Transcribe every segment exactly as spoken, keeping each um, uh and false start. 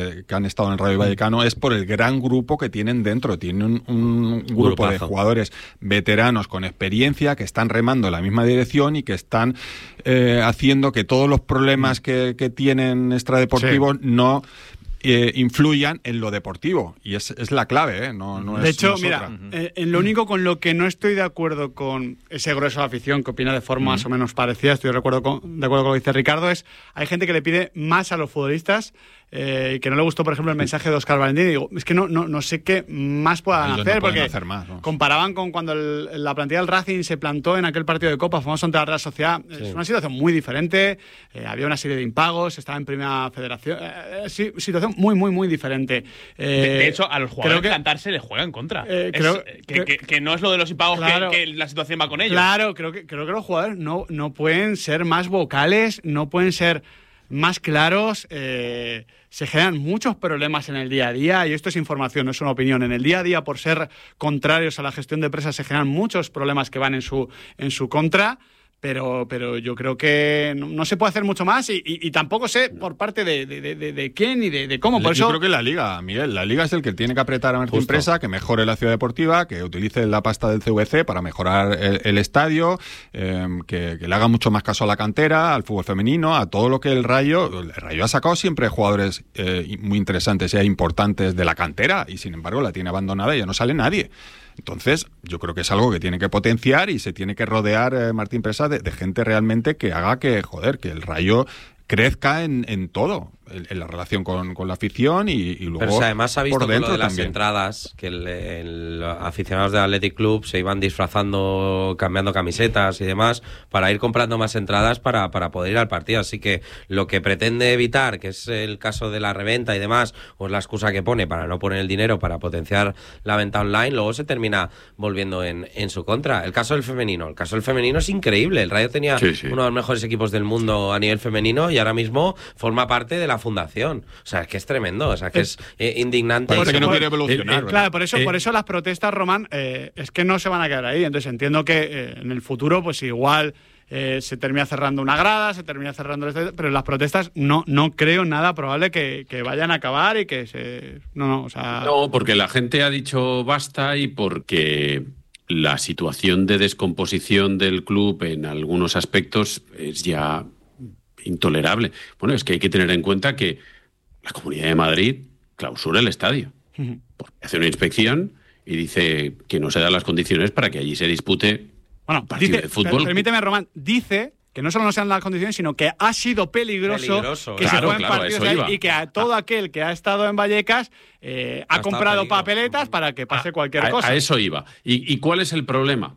que, que han estado en el Rayo Vallecano es por el gran grupo que tienen dentro. Tienen un, un grupo Grupazo. de jugadores veteranos con experiencia que están remando en la misma dirección y que están eh, haciendo que todos los problemas que, que tienen extradeportivos sí. no eh, influyan en lo deportivo. Y es, es la clave, ¿eh? No, no de es, hecho, no es mira, otra. eh, en lo único con lo que no estoy de acuerdo con ese grueso de la afición que opina de forma uh-huh. más o menos parecida, estoy de acuerdo con, de acuerdo con lo que dice Ricardo, es hay gente que le pide más a los futbolistas eh, y que no le gustó, por ejemplo, el mensaje de Óscar Valentín. Y digo, es que no, no, no sé qué más puedan Ellos hacer, no porque hacer más, ¿no? comparaban con cuando el, la plantilla del Racing se plantó en aquel partido de Copa famoso ante la Real Sociedad. Sí. Es una situación muy diferente, eh, había una serie de impagos, estaba en Primera Federación, eh, sí, situación muy, muy, muy diferente. Eh, de, de hecho, a los jugadores que plantarse les juega en contra. Eh, es, creo, que, creo, que, que no es lo de los impagos claro, que, que la situación va con ellos. Claro, creo que, creo que los jugadores no, no pueden ser más vocales, no pueden ser más claros. Eh, se generan muchos problemas en el día a día, y esto es información, no es una opinión. En el día a día, por ser contrarios a la gestión de empresas, se generan muchos problemas que van en su, en su contra. Pero, pero yo creo que no, no se puede hacer mucho más y, y, y tampoco sé por parte de, de, de, de quién y de, de cómo. Por yo eso... creo que la Liga, Miguel, la Liga es el que tiene que apretar a Martín Justo. Presa, que mejore la ciudad deportiva, que utilice la pasta del C V C para mejorar el, el estadio, eh, que, que le haga mucho más caso a la cantera, al fútbol femenino, a todo lo que el Rayo... El Rayo ha sacado siempre jugadores eh, muy interesantes e importantes de la cantera y sin embargo la tiene abandonada y ya no sale nadie. Entonces, yo creo que es algo que tiene que potenciar y se tiene que rodear eh, Martín Presa de, de gente realmente que haga que, joder, que el Rayo crezca en, en todo, en, en la relación con, con la afición y, y luego Pero si además ha visto por dentro con lo de las también. entradas, que el, el aficionados del Athletic Club se iban disfrazando, cambiando camisetas y demás, para ir comprando más entradas para, para poder ir al partido. Así que lo que pretende evitar, que es el caso de la reventa y demás, o es la excusa que pone para no poner el dinero para potenciar la venta online, luego se termina volviendo en, en su contra. El caso del femenino, el caso del femenino es increíble. El Rayo tenía sí, sí. uno de los mejores equipos del mundo a nivel femenino y ahora mismo forma parte de la fundación. O sea, es que es tremendo, o sea, que es eh, indignante. Parece que no quiere evolucionar. Eh, eh, claro, por eso, eh. por eso las protestas, Román, eh, es que no se van a quedar ahí. Entonces entiendo que eh, en el futuro, pues igual eh, se termina cerrando una grada, se termina cerrando el estadio, pero las protestas no, no creo nada probable que, que vayan a acabar y que se... No, no, o sea... No, porque la gente ha dicho basta y porque la situación de descomposición del club en algunos aspectos es ya intolerable. Bueno, es que hay que tener en cuenta que la Comunidad de Madrid clausura el estadio. Uh-huh. Porque hace una inspección y dice que no se dan las condiciones para que allí se dispute bueno, un partido dice, de fútbol. Permíteme, Román, dice que no solo no se dan las condiciones, sino que ha sido peligroso, peligroso que claro, se jueguen claro, partidos eso ahí iba. y que a todo aquel que ha estado en Vallecas eh, ha comprado peligro. papeletas para que pase a, cualquier a, cosa. A eso iba. ¿Y, ¿Y cuál es el problema?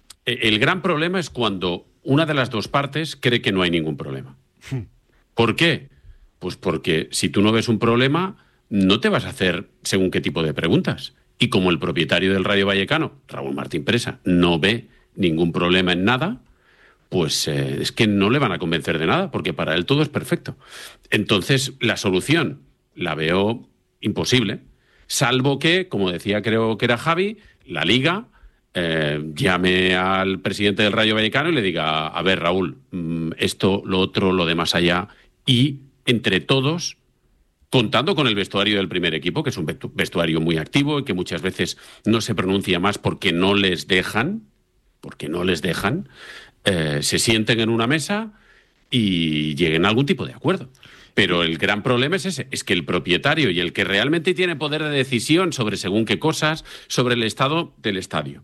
El gran problema es cuando una de las dos partes cree que no hay ningún problema. ¿Por qué? Pues porque si tú no ves un problema, no te vas a hacer según qué tipo de preguntas. Y como el propietario del Rayo Vallecano, Raúl Martín Presa, no ve ningún problema en nada, pues eh, es que no le van a convencer de nada, porque para él todo es perfecto. Entonces, la solución la veo imposible, salvo que, como decía, creo que era Javi, la Liga eh, llame al presidente del Rayo Vallecano y le diga, a ver, Raúl, esto, lo otro, lo de más allá, y entre todos, contando con el vestuario del primer equipo, que es un vestuario muy activo y que muchas veces no se pronuncia más porque no les dejan, porque no les dejan, eh, se sienten en una mesa y lleguen a algún tipo de acuerdo. Pero el gran problema es ese, es que el propietario y el que realmente tiene poder de decisión sobre según qué cosas, sobre el estado del estadio,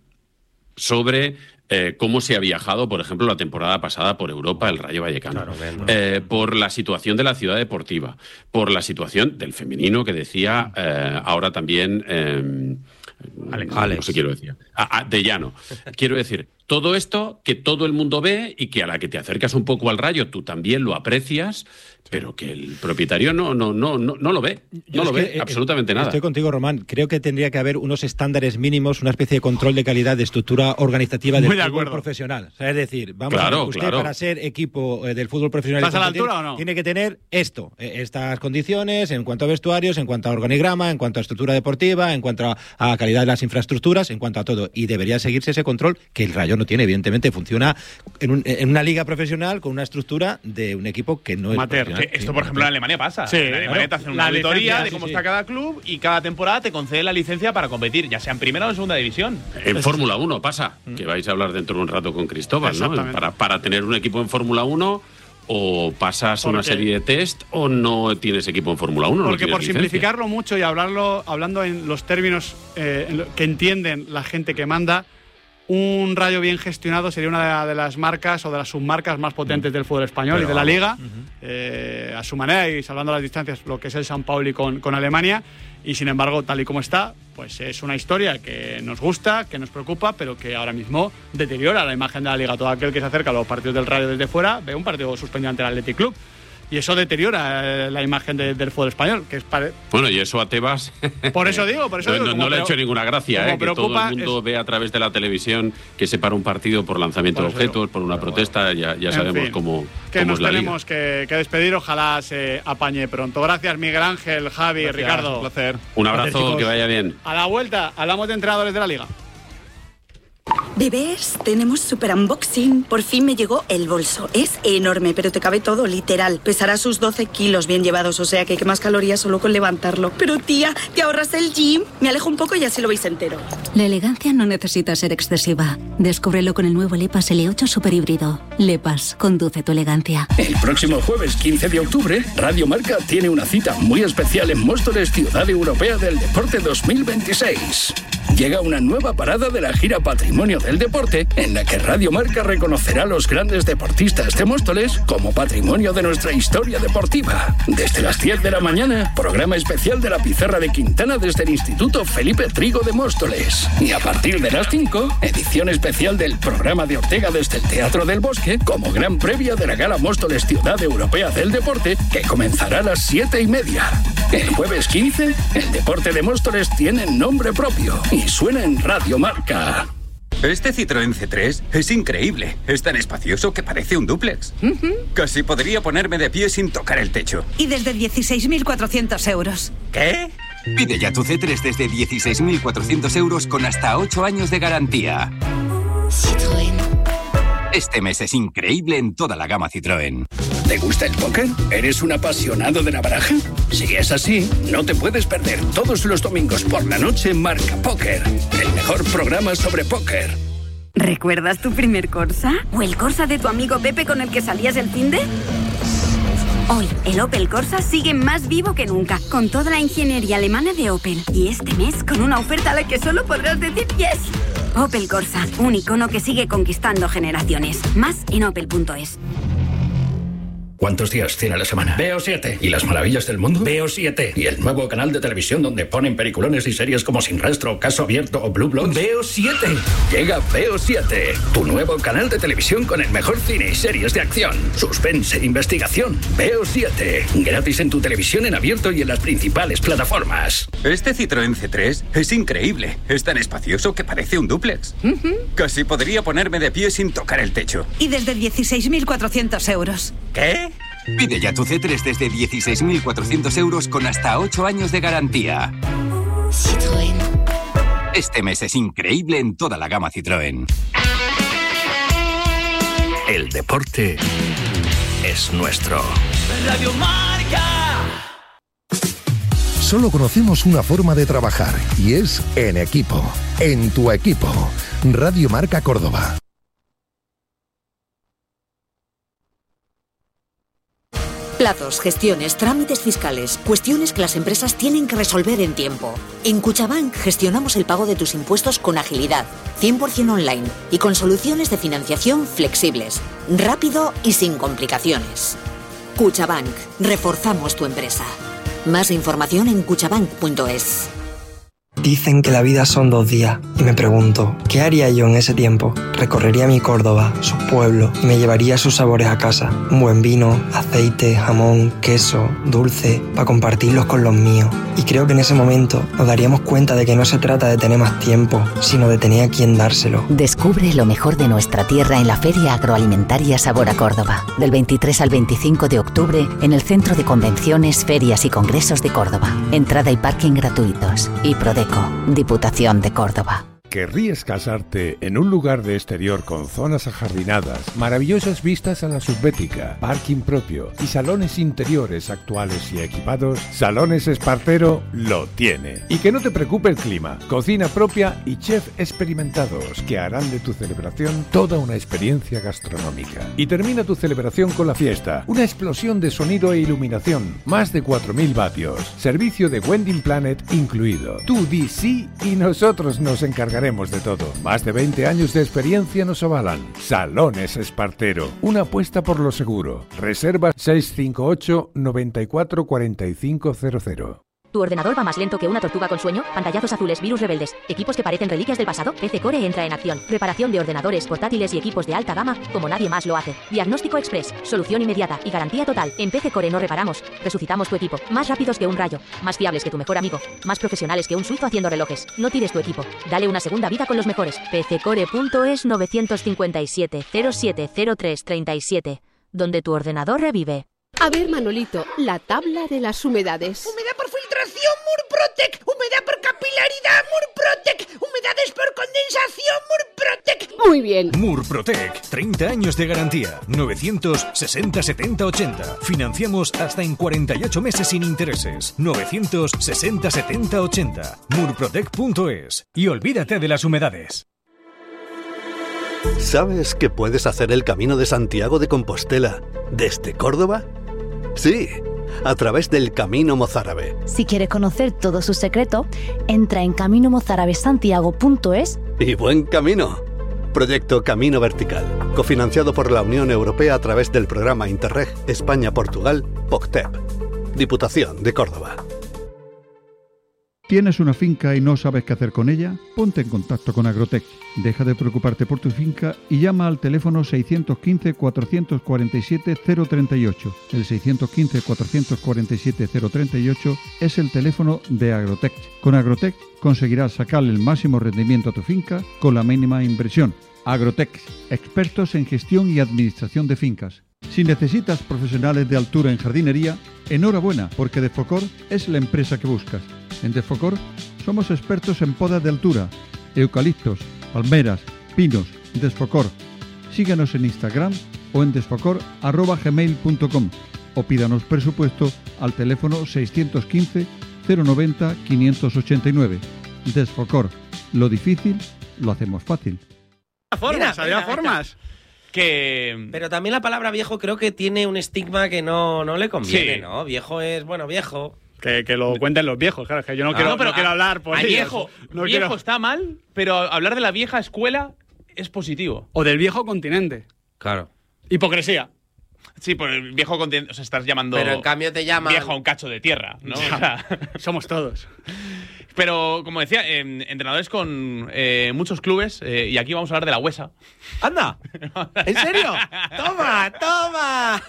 sobre eh, cómo se ha viajado, por ejemplo, la temporada pasada por Europa el Rayo Vallecano, claro, eh, por la situación de la ciudad deportiva, por la situación del femenino que decía eh, ahora también eh, Alex, Alex. No sé, quiero decir ah, ah, de Llano. Quiero decir, todo esto que todo el mundo ve y que a la que te acercas un poco al Rayo tú también lo aprecias, pero que el propietario no, no, no, no, no lo ve, no lo ve que, absolutamente eh, nada. Estoy contigo, Román. Creo que tendría que haber unos estándares mínimos, una especie de control de calidad de estructura organizativa del de fútbol profesional. O sea, es decir, vamos claro, a ver, usted claro. para ser equipo eh, del fútbol profesional ¿Estás a la altura o no? Tiene que tener esto, eh, estas condiciones en cuanto a vestuarios, en cuanto a organigrama, en cuanto a estructura deportiva, en cuanto a, a calidad de las infraestructuras, en cuanto a todo. Y debería seguirse ese control que el Rayo no no tiene, evidentemente funciona en, un, en una liga profesional con una estructura de un equipo que no Mater, es profesional. que esto, por ejemplo, en Alemania pasa. Sí, en Alemania claro. te hacen una La auditoría licencia, de sí, cómo sí. está cada club y cada temporada te concede la licencia para competir, ya sea en primera o en segunda división. En Fórmula uno pasa, que vais a hablar dentro de un rato con Cristóbal, ¿no? Para, para tener un equipo en Fórmula uno, o pasas una serie de test o no tienes equipo en Fórmula uno. Porque no por licencia. simplificarlo mucho y hablarlo, hablando en los términos eh, en lo que entienden la gente que manda, un Rayo bien gestionado sería una de las marcas o de las submarcas más potentes del fútbol español Pero, y de la Liga, uh-huh. eh, a su manera y salvando las distancias, lo que es el San Pauli con, con Alemania. Y sin embargo, tal y como está, pues es una historia que nos gusta, que nos preocupa, pero que ahora mismo deteriora la imagen de la Liga. Todo aquel que se acerca a los partidos del Rayo desde fuera ve un partido suspendido ante el Athletic Club. Y eso deteriora eh, la imagen de, del fútbol español. Que es pare... Bueno, y eso a Tebas. Por eso digo, por eso no, digo. No, no le ha hecho ninguna gracia, eh, que todo el mundo es... ve a través de la televisión que se para un partido por lanzamiento por de objetos, digo. por una Pero protesta. Bueno. Ya, ya sabemos fin, cómo, que cómo nos es la tenemos que, que despedir. Ojalá se apañe pronto. Gracias, Miguel Ángel, Javi, Gracias, Ricardo. Un placer. Un abrazo, Gracias, que vaya bien. A la vuelta, hablamos de entrenadores de la Liga. Bebés, tenemos super unboxing. Por fin me llegó el bolso. Es enorme, pero te cabe todo, literal. Pesará sus doce kilos bien llevados, o sea que quemas calorías solo con levantarlo. Pero tía, ¿te ahorras el gym? Me alejo un poco y así lo veis entero. La elegancia no necesita ser excesiva. Descúbrelo con el nuevo Lepas L ocho Super Híbrido. Lepas, conduce tu elegancia. El próximo jueves quince de octubre, Radio Marca tiene una cita muy especial en Móstoles, Ciudad Europea del Deporte dos mil veintiséis. Llega una nueva parada de la gira Patrimonio del Deporte, en la que Radio Marca reconocerá a los grandes deportistas de Móstoles como patrimonio de nuestra historia deportiva. Desde las diez de la mañana, programa especial de la Pizarra de Quintana desde el Instituto Felipe Trigo de Móstoles. Y a partir de las cinco, edición especial del programa de Ortega desde el Teatro del Bosque, como gran previa de la Gala Móstoles Ciudad Europea del Deporte, que comenzará a las siete y media. El jueves quince, el deporte de Móstoles tiene nombre propio y suena en Radio Marca. Este Citroën C tres es increíble. Es tan espacioso que parece un dúplex. Uh-huh. Casi podría ponerme de pie sin tocar el techo. Y desde dieciséis mil cuatrocientos euros. ¿Qué? Pide ya tu C tres desde dieciséis mil cuatrocientos euros con hasta ocho años de garantía. Citroën. Este mes es increíble en toda la gama Citroën. ¿Te gusta el póker? ¿Eres un apasionado de la baraja? Si es así, no te puedes perder todos los domingos por la noche Marca Póker, el mejor programa sobre póker. ¿Recuerdas tu primer Corsa? ¿O el Corsa de tu amigo Pepe con el que salías el finde? Hoy, el Opel Corsa sigue más vivo que nunca, con toda la ingeniería alemana de Opel. Y este mes, con una oferta a la que solo podrás decir yes. Opel Corsa, un icono que sigue conquistando generaciones. Más en opel punto es. ¿Cuántos días tiene la semana? Veo siete. ¿Y las maravillas del mundo? Veo siete. ¿Y el nuevo canal de televisión donde ponen peliculones y series como Sin Rastro, Caso Abierto o Blue Bloods? Veo siete. Llega Veo siete, tu nuevo canal de televisión con el mejor cine y series de acción, suspense e investigación. Veo siete. Gratis en tu televisión en abierto y en las principales plataformas. Este Citroën C tres es increíble. Es tan espacioso que parece un dúplex. Uh-huh. Casi podría ponerme de pie sin tocar el techo. Y desde dieciséis mil cuatrocientos euros. ¿Qué? Pide ya tu C tres desde dieciséis mil cuatrocientos euros con hasta ocho años de garantía. Citroën. Este mes es increíble en toda la gama Citroën. El deporte es nuestro. Radio Marca. Solo conocemos una forma de trabajar y es en equipo. En tu equipo. Radio Marca Córdoba. Plazos, gestiones, trámites fiscales, cuestiones que las empresas tienen que resolver en tiempo. En Cuchabank gestionamos el pago de tus impuestos con agilidad, cien por ciento online y con soluciones de financiación flexibles, rápido y sin complicaciones. Cuchabank, reforzamos tu empresa. Más información en cuchabank punto es. Dicen que la vida son dos días y me pregunto, ¿qué haría yo en ese tiempo? Recorrería mi Córdoba, sus pueblos y me llevaría sus sabores a casa. Un buen vino, aceite, jamón, queso, dulce, para compartirlos con los míos. Y creo que en ese momento nos daríamos cuenta de que no se trata de tener más tiempo, sino de tener a quien dárselo. Descubre lo mejor de nuestra tierra en la Feria Agroalimentaria Sabor a Córdoba. Del veintitrés al veinticinco de octubre en el Centro de Convenciones, Ferias y Congresos de Córdoba. Entrada y parking gratuitos. Y Prodeco, Diputación de Córdoba. ¿Querrías casarte en un lugar de exterior con zonas ajardinadas, maravillosas vistas a la subbética, parking propio y salones interiores actuales y equipados? Salones Espartero lo tiene. Y que no te preocupe el clima, cocina propia y chef experimentados que harán de tu celebración toda una experiencia gastronómica. Y termina tu celebración con la fiesta, una explosión de sonido e iluminación, más de cuatro mil vatios, servicio de Wedding Planet incluido. Tú di sí y nosotros nos encargaremos de todo. Más de veinte años de experiencia nos avalan. Salones Espartero, una apuesta por lo seguro. Reserva seis cinco ocho, nueve cuatro, cuatro cinco cero cero. ¿Tu ordenador va más lento que una tortuga con sueño? Pantallazos azules, virus rebeldes, equipos que parecen reliquias del pasado. P C Core entra en acción. Reparación de ordenadores, portátiles y equipos de alta gama como nadie más lo hace. Diagnóstico express, solución inmediata y garantía total. En P C Core no reparamos, resucitamos tu equipo. Más rápidos que un rayo, más fiables que tu mejor amigo, más profesionales que un suizo haciendo relojes. No tires tu equipo, dale una segunda vida con los mejores. P C Core punto es nueve cinco siete, cero siete cero tres tres siete, donde tu ordenador revive. A ver, Manolito, la tabla de las humedades. Humedad por filtración, Murprotec. Humedad por capilaridad, Murprotec. Humedades por condensación, Murprotec. Muy bien. Murprotec, treinta años de garantía. novecientos sesenta setenta ochenta. Financiamos hasta en cuarenta y ocho meses sin intereses. novecientos sesenta setenta ochenta. Murprotec punto es. Y olvídate de las humedades. ¿Sabes que puedes hacer el Camino de Santiago de Compostela desde Córdoba? Sí, a través del Camino Mozárabe. Si quieres conocer todo su secreto, entra en camino mozárabe santiago punto es. Y buen camino. Proyecto Camino Vertical, cofinanciado por la Unión Europea a través del programa Interreg España-Portugal, POCTEP. Diputación de Córdoba. ¿Tienes una finca y no sabes qué hacer con ella? Ponte en contacto con Agrotech. Deja de preocuparte por tu finca y llama al teléfono seiscientos quince, cuatrocientos cuarenta y siete, cero treinta y ocho. El seiscientos quince, cuatrocientos cuarenta y siete, cero treinta y ocho es el teléfono de Agrotech. Con Agrotech conseguirás sacarle el máximo rendimiento a tu finca con la mínima inversión. Agrotech, expertos en gestión y administración de fincas. Si necesitas profesionales de altura en jardinería, enhorabuena, porque Defocor es la empresa que buscas. En Defocor somos expertos en podas de altura, eucaliptos, palmeras, pinos. Desfocor. Síguenos en Instagram o en desfocor arroba gmail punto com o pídanos presupuesto al teléfono seiscientos quince, cero noventa, quinientos ochenta y nueve. Desfocor. Lo difícil lo hacemos fácil. Formas, Mira, había mira, formas. Que... Pero también la palabra viejo creo que tiene un estigma que no, no le conviene, Sí. ¿no? Viejo es, bueno, viejo. Que, que lo cuenten los viejos, claro, que yo no Ah, quiero, no, pero no quiero a- hablar por a ellos. viejo, No viejo quiero- está mal, pero hablar de la vieja escuela es positivo. O del viejo continente. Claro. Hipocresía. Sí, por el viejo continente, o sea, estás llamando... Pero en cambio te llaman- Viejo a un cacho de tierra, ¿no? Ya. O sea, somos todos. Pero, como decía, eh, entrenadores con eh, muchos clubes, eh, y aquí vamos a hablar de la Huesa. ¡Anda! ¿En serio? ¡Toma, toma!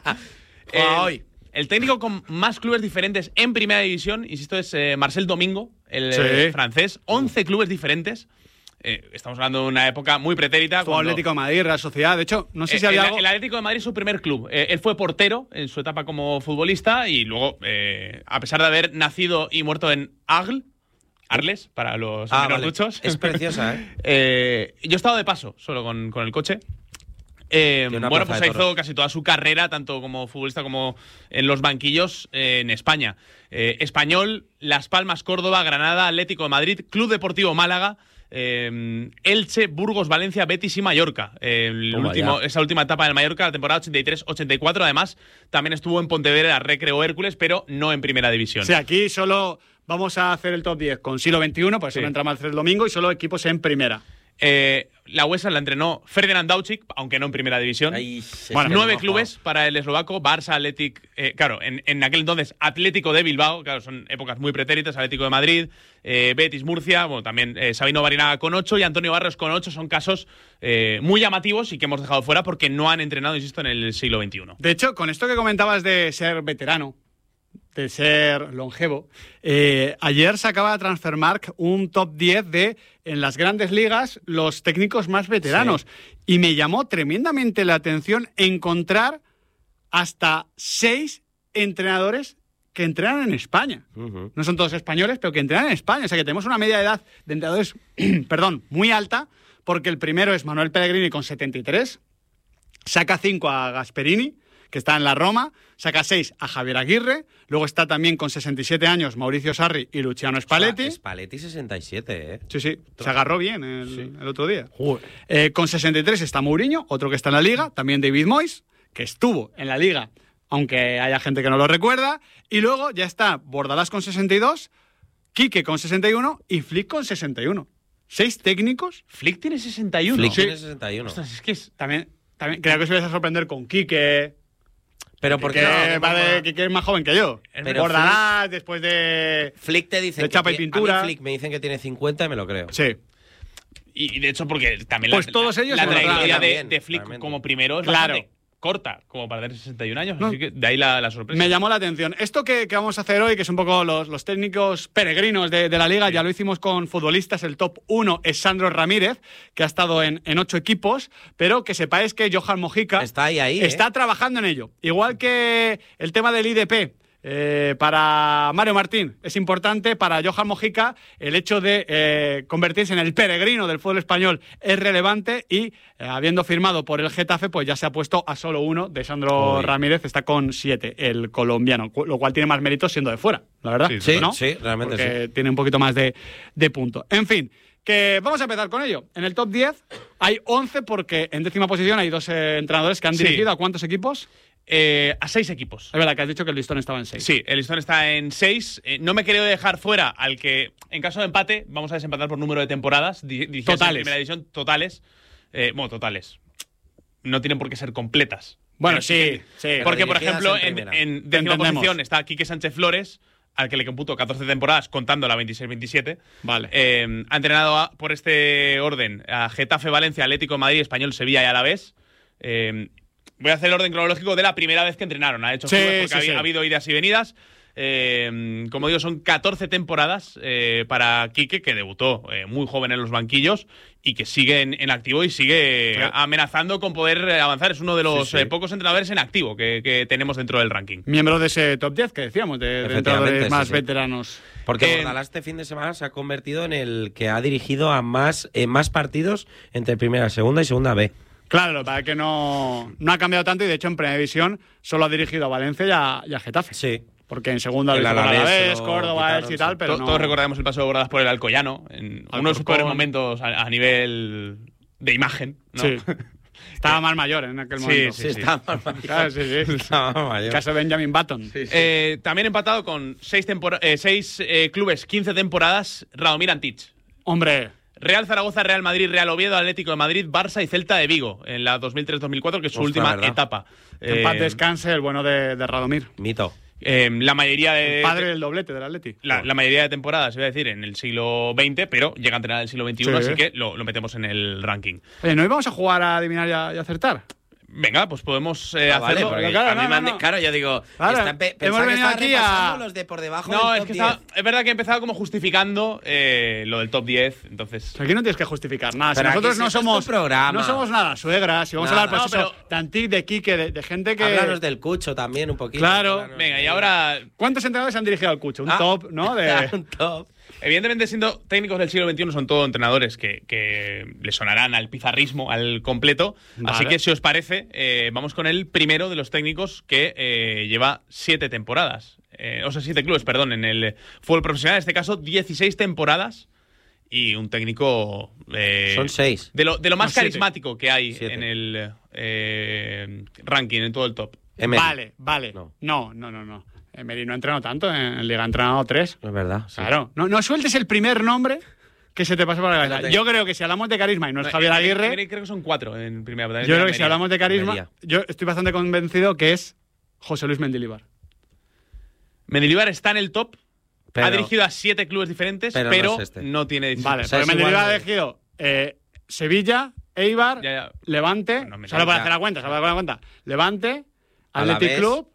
Eh, hoy. El técnico con más clubes diferentes en primera división, insisto, es eh, Marcel Domingo, el Sí. eh, francés. once clubes diferentes. Eh, estamos hablando de una época muy pretérita. Fue cuando- Atlético de Madrid, Real Sociedad. De hecho, no sé Eh, si había el, algo... el Atlético de Madrid es su primer club. Eh, él fue portero en su etapa como futbolista y luego, eh, a pesar de haber nacido y muerto en Arles, Arles, para los Ah, menos vale. duchos. Es preciosa, ¿eh? Eh, yo he estado de paso, solo con, con el coche. Eh, Y una bueno, plaza pues de hizo toros. casi toda su carrera, tanto como futbolista como en los banquillos eh, en España. Eh, Español, Las Palmas, Córdoba, Granada, Atlético de Madrid, Club Deportivo Málaga, eh, Elche, Burgos, Valencia, Betis y Mallorca. Eh, el Toma último, ya. esa última etapa del Mallorca, la temporada ochenta y tres ochenta y cuatro. Además, también estuvo en Pontevedra, Recreo Hércules, pero no en primera división. Sí, aquí solo vamos a hacer el top diez con siglo veintiuno, pues Sí. solo entra Marcel Domingo y solo equipos en primera. Eh, la Huesa la entrenó Ferdinand Daučić, aunque no en primera división. Ahí se Bueno, se nueve mojó. clubes para el eslovaco, Barça, Athletic, eh, claro, en, en aquel entonces Atlético de Bilbao, claro, son épocas muy pretéritas, Atlético de Madrid, eh, Betis, Murcia, bueno, también eh, Sabino Barinaga con ocho y Antonio Barrios con ocho, son casos eh, muy llamativos y que hemos dejado fuera porque no han entrenado, insisto, en el siglo veintiuno. De hecho, con esto que comentabas de ser veterano, de ser longevo, eh, ayer sacaba Transfermarkt un top diez de, en las grandes ligas, los técnicos más veteranos. Y me llamó tremendamente la atención encontrar hasta seis entrenadores que entrenan en España. Uh-huh. No son todos españoles, pero que entrenan en España. O sea que tenemos una media de edad de entrenadores perdón, muy alta, porque el primero es Manuel Pellegrini con setenta y tres, saca cinco a Gasperini, que está en la Roma, saca seis a Javier Aguirre, luego está también con sesenta y siete años Mauricio Sarri y Luciano Spalletti. O sea, Spalletti sesenta y siete, ¿eh? Sí, sí, se agarró bien el, sí. el otro día. Eh, con sesenta y tres está Mourinho, otro que está en la Liga, también David Moyes, que estuvo en la Liga, aunque haya gente que no lo recuerda, y luego ya está Bordalás con sesenta y dos, Quique con sesenta y uno y Flick con sesenta y uno. ¿Seis técnicos? Flick tiene sesenta y uno. Flick Sí. tiene sesenta y uno. Ostras, es que es... También, también creo que os vais a sorprender con Quique. Pero porque Quique, no, vale, no, Quique es más joven que yo. Pero Bordalás, después de... Flick te dice de chapa y que, pintura. A mí Flick me dicen que tiene cincuenta y me lo creo. Sí. Y, y de hecho, porque también Pues la, todos la, ellos la se lo trayectoria tragan de, bien, de Flick realmente. como primero es Claro. bastante corta, como para tener sesenta y un años. No. Así que de ahí la, la sorpresa. Me llamó la atención. Esto que, que vamos a hacer hoy, que es un poco los, los técnicos peregrinos de, de la Liga, ya lo hicimos con futbolistas. El top uno es Sandro Ramírez, que ha estado en, en ocho equipos, pero que sepáis que Johan Mojica Está ahí, ahí, está ¿eh? trabajando en ello. Igual que el tema del I D P. Eh, para Mario Martín es importante, para Johan Mojica el hecho de eh, convertirse en el peregrino del fútbol español es relevante y eh, habiendo firmado por el Getafe pues ya se ha puesto a solo uno de Sandro Uy. Ramírez, está con siete el colombiano, cu- lo cual tiene más mérito siendo de fuera, la verdad. Sí, ¿no? sí, realmente Porque sí. tiene un poquito más de, de punto. En fin, que vamos a empezar con ello. En el top diez hay once porque en décima posición hay dos eh, entrenadores que han Sí. dirigido ¿a cuántos equipos? Eh, a seis equipos. Es verdad que has dicho que el listón estaba en seis. Sí, el listón está en seis. Eh, no me he querido dejar fuera al que, en caso de empate, vamos a desempatar por número de temporadas. di- dirigidas en Totales. primera división, totales. Eh, bueno, totales. No tienen por qué ser completas. Bueno, Pero sí, sí. Porque, por dirigidas ejemplo, en en, primera. en décima Entendemos. posición está Quique Sánchez Flores, al que le computo catorce temporadas, contando la veintiséis veintisiete. Vale. Eh, ha entrenado a- por este orden a Getafe, Valencia, Atlético de Madrid, Español, Sevilla y Alavés. Eh, voy a hacer el orden cronológico de la primera vez que entrenaron. Ha hecho Sí, clubes porque sí, ha, sí. ha habido idas y venidas. Eh, como digo, son catorce temporadas eh, para Quique, que debutó eh, muy joven en los banquillos y que sigue en, en activo y sigue Pero- amenazando con poder eh, avanzar. Es uno de los Sí, sí. eh, pocos entrenadores en activo que, que tenemos dentro del ranking. Miembro de ese top diez que decíamos, de, de Efectivamente, entrenadores sí, más sí. veteranos. Porque Eh, Bordalás este fin de semana se ha convertido en el que ha dirigido a más, en más partidos entre primera, segunda y segunda B. Claro, para que no, no ha cambiado tanto y de hecho en primera división solo ha dirigido a Valencia y a, y a Getafe. Sí. Porque en segunda lo El hizo con Alavés Alavés, lo Córdoba, quitaron, Elche y sí. tal, pero To- no. Todos recordaremos el paso de Bordadas por el Alcoyano, en uno de sus Alcorcón. peores momentos a, a nivel de imagen, ¿no? Sí. Estaba más mayor en aquel Sí, momento. sí, sí. Estaba más mayor. Claro, sí, sí. Estaba más mayor. Caso de Benjamin Button. Eh, también empatado con seis, tempora- eh, seis eh, clubes, quince temporadas, Radomir Antich. Hombre, Real Zaragoza, Real Madrid, Real Oviedo, Atlético de Madrid, Barça y Celta de Vigo en la dos mil tres dos mil cuatro, que es su Ostras, última ¿verdad? etapa. en paz Eh, descanse el bueno de, de Radomir. Mito. eh, la mayoría de El padre del doblete del Atleti. la, la mayoría de temporadas, iba a decir, en el siglo veinte, pero llega a entrenar en el siglo veintiuno, Sí. así que lo, lo metemos en el ranking. Oye, ¿no íbamos a jugar a adivinar y, a- y acertar? Venga, pues podemos eh, Ah, vale, hacerlo. porque claro, a mí no, me han no, de- no. claro, yo digo, Claro, están pe- hemos pensaba que venido estaban aquí a- repasando los de por debajo No, del es top que diez. está- es verdad que he empezado como justificando eh, lo del top diez, entonces... Aquí no tienes que justificar nada. Si Pero aquí nosotros sí, no esto es somos tu programa. no somos nada suegras. Si vamos Nada. a hablar pues, No, eso, de Antic, de Quique, de, de gente que. Háblanos del Cucho también un poquito. Claro. Háblanos Venga, de- y ahora, ¿Cuántos entrenadores han dirigido al Cucho? Un Ah. top, ¿no? De... Un top. evidentemente siendo técnicos del siglo veintiuno son todos entrenadores que, que le sonarán al pizarrismo, al completo. Vale. Así que si os parece, eh, vamos con el primero de los técnicos que eh, lleva siete temporadas. Eh, o sea, siete clubes, perdón, en el fútbol profesional. En este caso, dieciséis temporadas. Y un técnico... eh, Son seis. De lo, de lo más No, siete. carismático que hay Siete. en el eh, ranking, en todo el top. Emery. Vale, vale. No. No, no, no, no. Emery no ha entrenado tanto, en Liga ha entrenado tres. Es verdad. sí. Claro. No, no sueltes el primer nombre que se te pase por la cabeza. Espérate. Yo creo que si hablamos de carisma y no es Javier Emery- Aguirre, Emery creo que son cuatro en primera. yo creo que si Almería. hablamos de carisma, Almería. yo estoy bastante convencido que es José Luis Mendilibar. Mendilibar está en el top. Pero- ha dirigido a siete clubes diferentes, pero, pero no no, es este. tiene dieciséis. Vale, O sea, porque es igual Mendilibar ha de- elegido eh, Sevilla, Eibar, Ya, ya. Levante, No, me solo para ya. hacer la cuenta, solo para hacer la cuenta. Levante, Athletic Alavés. Club.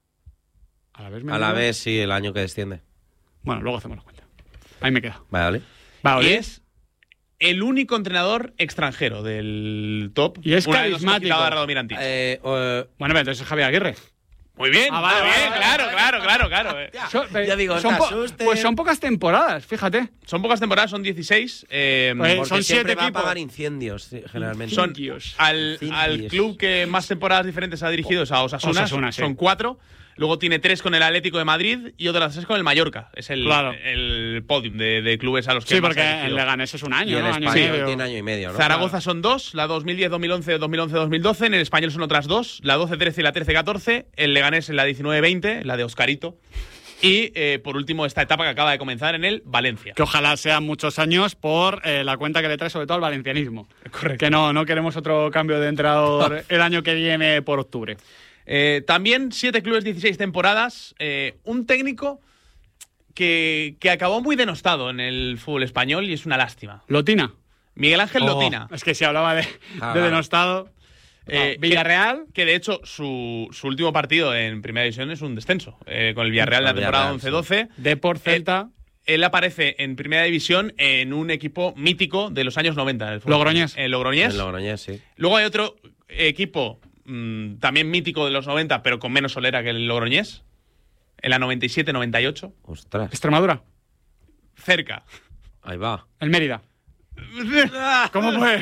A la vez, A la vez, sí, el año que desciende. Bueno, luego hacemos la cuenta. Ahí me quedo. Vale. Va, Y Oli. es el único entrenador extranjero del top. Y es Una vez nos hemos carismático. quitado a Radomir Antich. Eh, eh, Bueno, pero entonces es Javier Aguirre. Muy bien, Ah, vale, muy bien, vale, claro, vale, claro, claro, claro. eh. Son- Ya digo, son te po- asusten. pues son pocas temporadas, fíjate. Son pocas temporadas, son dieciséis. Eh, Pues Porque son siempre siete va a equipos. apagar incendios, sí, generalmente. son Incendios. al, Incendios. al club que más temporadas diferentes ha dirigido es a Osasuna. Osasuna, sí. Son cuatro. Luego tiene tres con el Atlético de Madrid y otras tres con el Mallorca. Es el, Claro. el podium de, de clubes a los que Sí, más porque ha el dirigido. Leganés es un Y año, el ¿no? Año y español medio. tiene año y medio, ¿no? Zaragoza son dos, la dos mil diez, dos mil once, dos mil once, dos mil doce. En el español son otras dos, la doce trece y la trece catorce. El Leganés en la diecinueve veinte, la de Oscarito. Y eh, por último, esta etapa que acaba de comenzar en el Valencia. Que ojalá sean muchos años por eh, la cuenta que le trae sobre todo al valencianismo. Correcto. Que no, no queremos otro cambio de entrenador el año que viene por octubre. Eh, también siete clubes, dieciséis temporadas. Eh, un técnico que, que acabó muy denostado en el fútbol español y es una lástima. Lotina. Miguel Ángel Oh, Lotina. Es que si hablaba de, Ah, de vale. denostado. Eh, Eh, Villarreal. Que, que de hecho su, su último partido en Primera División es un descenso. eh, con el Villarreal en la El temporada Villarreal, once doce. Depor Celta. Él aparece en Primera División en un equipo mítico de los años noventa. Del fútbol. Logroñés. En Logroñés. El Logroñés, sí. Luego hay otro equipo mmm, también mítico de los noventa, pero con menos solera que el Logroñés. En la noventa y siete noventa y ocho. Ostras. Extremadura. Cerca. Ahí va. El Mérida. ¿Cómo fue?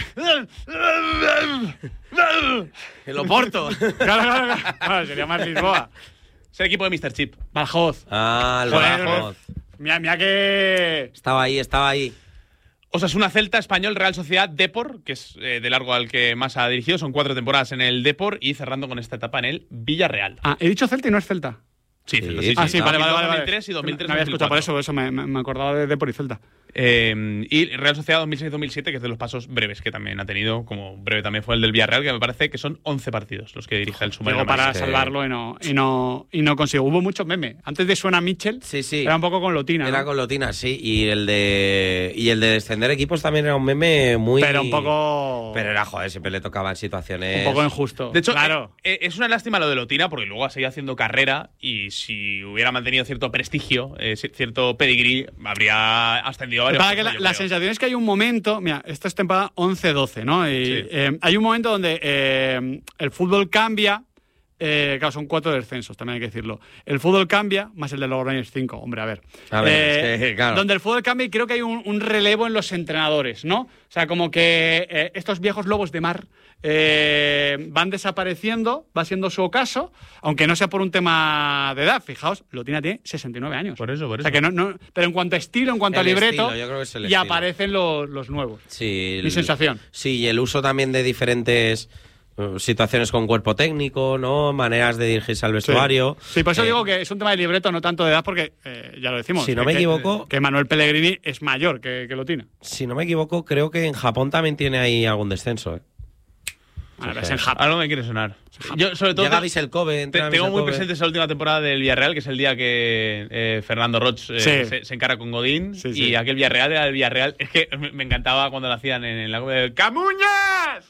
El Oporto. Claro, claro, claro. Bueno, sería más Lisboa. Es el equipo de míster Chip. Badajoz. Ah, el Joder, Badajoz. Mira, mira que. Estaba ahí, estaba ahí. Osasuna, Celta, Español, Real Sociedad, Depor, que es eh, de largo al que más ha dirigido. Son cuatro temporadas en el Depor y cerrando con esta etapa en el Villarreal. Ah, he dicho Celta y no es Celta. Sí, Celta, sí, Ah, sí. sí, vale, vale, vale. dos mil tres y dos mil tres No había escuchado por eso, por eso me, me- me acordaba de Depor y Celta. Eh, y Real Sociedad dos mil seis dos mil siete, que es de los pasos breves que también ha tenido, como breve también fue el del Villarreal, que me parece que son once partidos los que dirige el submarino. Luego para Maíz. salvarlo y no, y no, y no consigo. Hubo muchos memes. Antes de Suena Mitchell, Sí, sí. era un poco con Lotina. Era ¿no? con Lotina, sí. Y el de y el de descender equipos también era un meme muy. Pero un poco. Pero era, joder, siempre le tocaban situaciones. Un poco injusto. De hecho, claro. eh, eh, es una lástima lo de Lotina, porque luego ha seguido haciendo carrera y si hubiera mantenido cierto prestigio, eh, ci- cierto pedigrí, habría ascendido a varios. Para que la, puestos, yo la creo. sensación es que hay un momento, mira, esto es temporada once doce, ¿no? Y Sí. eh, hay un momento donde eh, el fútbol cambia. Eh, claro, son cuatro descensos, también hay que decirlo. El fútbol cambia, más el de Logroñés cinco, hombre, a ver. A ver, Eh, es que, claro. Donde el fútbol cambia y creo que hay un, un relevo en los entrenadores, ¿no? O sea, como que eh, estos viejos lobos de mar eh, van desapareciendo, va siendo su ocaso, aunque no sea por un tema de edad. Fijaos, Lotina tiene sesenta y nueve años. Por eso, por O sea, eso. que no, no, pero en cuanto a estilo, en cuanto El a libreto, estilo, yo creo que es el y estilo. aparecen los, los nuevos. Sí, Mi el- sensación. Sí, y el uso también de diferentes eh, situaciones con cuerpo técnico, ¿no? Maneras de dirigirse al vestuario. Sí, por eso Eh, digo que es un tema de libreto, no tanto de edad, porque eh, ya lo decimos. Si no que- me que- equivoco- Que Manuel Pellegrini es mayor que, que Lotina. Si no me equivoco, creo que en Japón también tiene ahí algún descenso. ¿eh? Ahora, Sí, es en sí. Japón. Algo me quiere sonar. Yo, sobre todo, Llega te- Vissel Kobe, te- entra tengo Vissel muy Kobe. presente esa última temporada del Villarreal, que es el día que eh, Fernando Roch eh, Sí. se, se encara con Godín. Sí, y sí. aquel Villarreal era el Villarreal. Es que me, me encantaba cuando lo hacían en, en la de ¡Camuñas!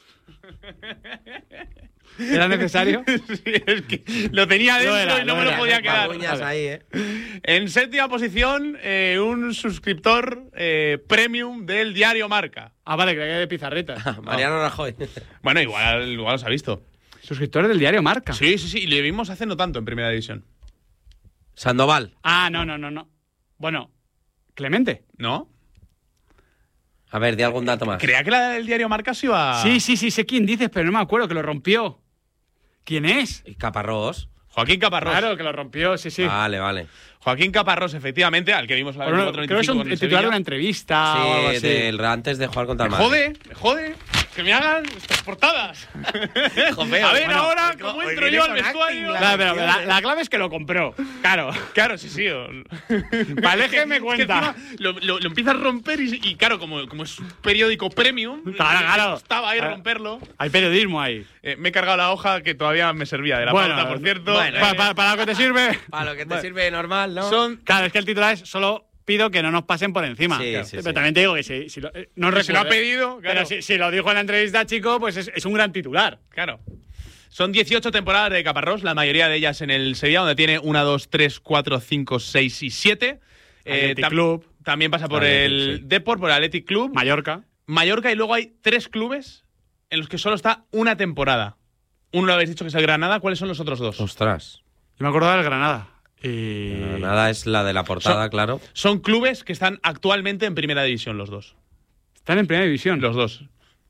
¿Era necesario? Sí, es que lo tenía Lo dentro era, y no lo me lo era. podía quedar. Camuñas ahí, ¿eh? En séptima posición, eh, un suscriptor eh, premium del diario Marca. Ah, vale, creía que de pizarrita. Mariano Rajoy. Bueno, igual, igual os ha visto. Suscriptores del diario Marca. Sí, sí, sí. Y le vimos hace no tanto en Primera División. Sandoval. Ah, no, no, no, no. Bueno, Clemente. ¿No? A ver, di algún dato más. Creía que la del diario Marca se iba... Sí, sí, sí, sé quién dices, pero no me acuerdo que lo rompió. ¿Quién es? Y Caparrós. Joaquín Caparrós. Claro, que lo rompió, sí, sí. Vale, vale. Joaquín Caparrós, efectivamente, al que vimos la Pero no, veinticuatro creo que es un veinticinco con el titular de Sevilla. una entrevista o algo Sí, así. del, antes de jugar contra el Me Madrid. jode, me jode que me hagan estas portadas. Joder, a ver bueno, ahora hoy- cómo hoy entro viene yo al con vestuario. acting, Claro, pero la, la clave es que lo compró. Claro. Claro, sí, sí. o- Paleje me Es que cuenta. encima lo, lo, lo empieza a romper y, y claro, como, como es un periódico premium, Claro, claro. estaba ahí Claro. romperlo. Hay periodismo ahí. Eh, me he cargado la hoja que todavía me servía de la Bueno, pauta, por cierto. bueno, Pa- Eh, pa- ¿Para lo que te sirve? Para lo que te Bueno. sirve normal, ¿no? son Claro, es que el titular es solo pido que no nos pasen por encima. Sí, Claro. sí, Pero sí. también te digo que si, si lo, eh, no que se lo ha recuerdo, ¿eh? pedido, claro. Pero si, si lo dijo en la entrevista, chico, pues es, es un gran titular. Claro. Son dieciocho temporadas de Caparrós, la mayoría de ellas en el Sevilla, donde tiene una, dos, tres, cuatro, cinco, seis y siete. Athletic Club. También pasa por Athletic, el sí. Depor, por el Athletic Club, Mallorca. Mallorca, y luego hay tres clubes en los que solo está una temporada. Uno lo habéis dicho que es el Granada, ¿cuáles son los otros dos? Ostras. Yo me acordaba del Granada. Y... Granada es la de la portada, son, claro. Son clubes que están actualmente en primera división, los dos. ¿Están en primera división? Los dos.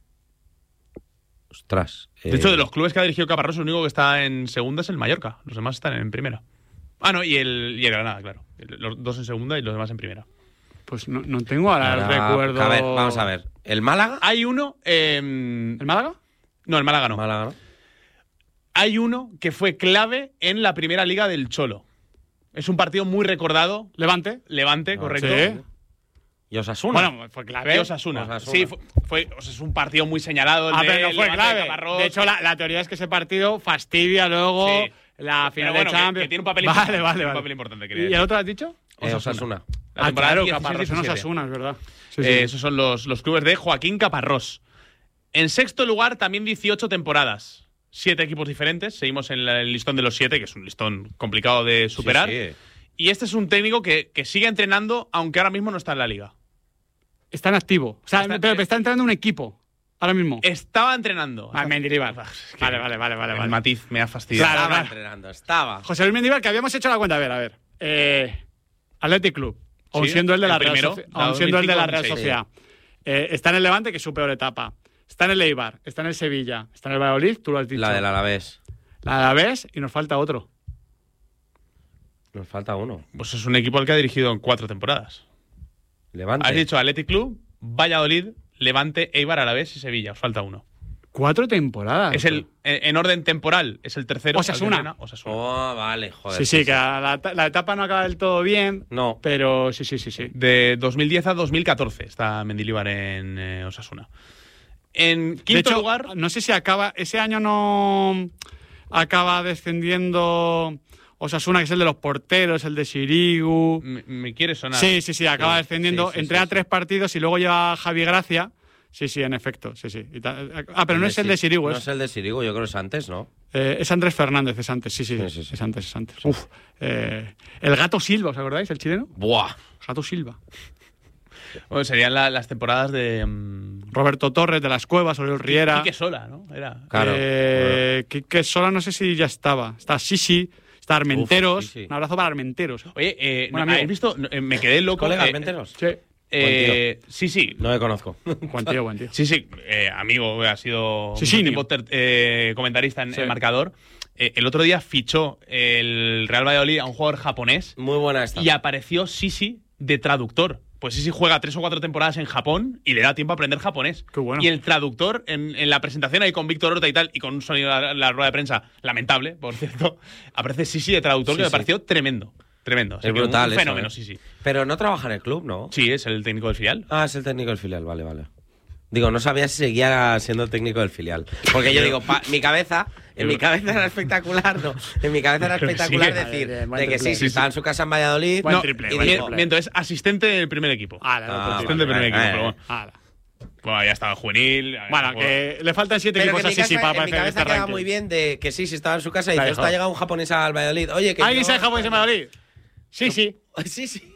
Ostras. De eh... hecho, de los clubes que ha dirigido Caparrós, el único que está en segunda es el Mallorca. Los demás están en primera. Ah, no, y el, y el Granada, claro. Los dos en segunda y los demás en primera. Pues no, no tengo ahora, ahora el recuerdo. A ver, vamos a ver. ¿El Málaga? Hay uno. Eh... ¿El Málaga? No, el Málaga no. Málaga no. Hay uno que fue clave en la primera liga del Cholo. Es un partido muy recordado. Levante. Levante, no, correcto. Sí. ¿Y Osasuna? Bueno, fue clave. Y Osasuna. Osasuna. Sí, fue, fue o sea, es un partido muy señalado. El ah, de pero no fue clave. De, de hecho, la, la teoría es que ese partido fastidia luego sí. la final bueno, de Champions. Que, que tiene un papel vale, importante. Vale, un vale. papel importante ¿Y el otro has dicho? Osasuna. Eh, Osasuna. Ah, claro, Caparrós en Osasuna, es verdad. Sí, sí. Eh, esos son los, los clubes de Joaquín Caparrós. En sexto lugar, también dieciocho temporadas. Siete equipos diferentes. Seguimos en el listón de los siete, que es un listón complicado de superar. Sí, sí. Y este es un técnico que, que sigue entrenando, aunque ahora mismo no está en la liga. Está en activo. O sea, está, pero está entrenando un equipo. Ahora mismo. Estaba entrenando. Ah, Mendilibar. Vale, vale, vale, vale. El vale. matiz me ha fastidiado. Claro, estaba claro. entrenando, estaba. José Luis Mendilibar, que habíamos hecho la cuenta. A ver, a ver. Eh, Athletic Club. Aun sí, siendo el de el la Real, primero, Soci aun siendo el de la Real sí. Sociedad. Eh, está en el Levante, que es su peor etapa. Está en el Eibar. Está en el Sevilla. Está en el Valladolid, tú lo has dicho. La del Alavés. La del Alavés y nos falta otro. Nos falta uno. Pues es un equipo al que ha dirigido en cuatro temporadas. Levante. Has dicho Athletic Club, Valladolid, Levante, Eibar, Alavés y Sevilla. Os falta uno. Cuatro temporadas. Es el, en orden temporal, es el tercero. Osasuna. Osasuna. Oh, vale, joder. Sí, sí, que la, la etapa no acaba del todo bien. No. Pero sí, sí, sí, sí. De dos mil diez a dos mil catorce está Mendilibar en eh, Osasuna. En quinto de hecho, lugar. No sé si acaba. Ese año no acaba descendiendo Osasuna, que es el de los porteros, el de Sirigu. Me, me quiere sonar. Sí, sí, sí, acaba sí, descendiendo. Sí, sí, Entrena sí, tres sí. partidos y luego lleva a Javi Gracia. Sí, sí, en efecto. Sí, sí. Ah, pero el no es el de Sirigu. No es, es el de Sirigu, yo creo que es antes, ¿no? eh, es Andrés Fernández, es antes. Sí, sí, Sí, sí, sí. es antes, es antes. Uf. Eh, el Gato Silva, ¿os acordáis? ¿El chileno? Buah. Gato Silva. Bueno, serían la, las temporadas de. Um... Roberto Torres, de las Cuevas, Oriol Riera. Quique Sola, ¿no? Era. Claro. Eh, Quique Sola, no sé si ya estaba. Está Sisi, está Armenteros. Uf, sí, sí. Un abrazo para Armenteros. Oye, eh, Buen no, amigo. ¿habéis visto? No, eh, me quedé loco. ¿Colega eh, Armenteros? Sí. Eh, sí, sí. No me conozco. Buen tío, buen tío. Sí, sí, eh, amigo, ha sido Sí, sí, tipo ter, eh, comentarista en Sí. el marcador. Eh, el otro día fichó el Real Valladolid a un jugador japonés Muy buena esta. y apareció Sisi de traductor. Pues Sisi juega tres o cuatro temporadas en Japón y le da tiempo a aprender japonés. Qué bueno. Y el traductor, en, en la presentación ahí con Víctor Horta y tal, y con un sonido en la, la rueda de prensa lamentable, por cierto, aparece Sisi de traductor, Sí, que me sí. pareció tremendo. Tremendo. O sea, Es que brutal un eso, fenómeno, ¿eh? sí, sí. Pero no trabaja en el club, ¿no? Sí, es el técnico del filial. Ah, es el técnico del filial, vale, vale. Digo, no sabía si seguía siendo el técnico del filial. Porque yo digo, pa, mi cabeza, en mi cabeza era espectacular, ¿no? En mi cabeza era espectacular Sí, decir bien, buen de que triple. sí, sí, estaba en su casa en Valladolid. Buen No, triple, y buen digo, triple. miento, es asistente del primer equipo. Ah, la Ah, otro asistente del vale, primer vale, equipo, vale. pero bueno. Ala. Bueno, ya estaba juvenil. Bueno, pues, que le faltan siete Pero equipos que en mi así, sí, cabeza, para en mi hacer este cabeza queda ranking. muy bien de que sí, sí, estaba en su casa y La dice, dejó. está llegado un japonés al Valladolid. Oye, que ¿Alguien yo- sabe japonés en Valladolid? Sí, sí. Sí, sí.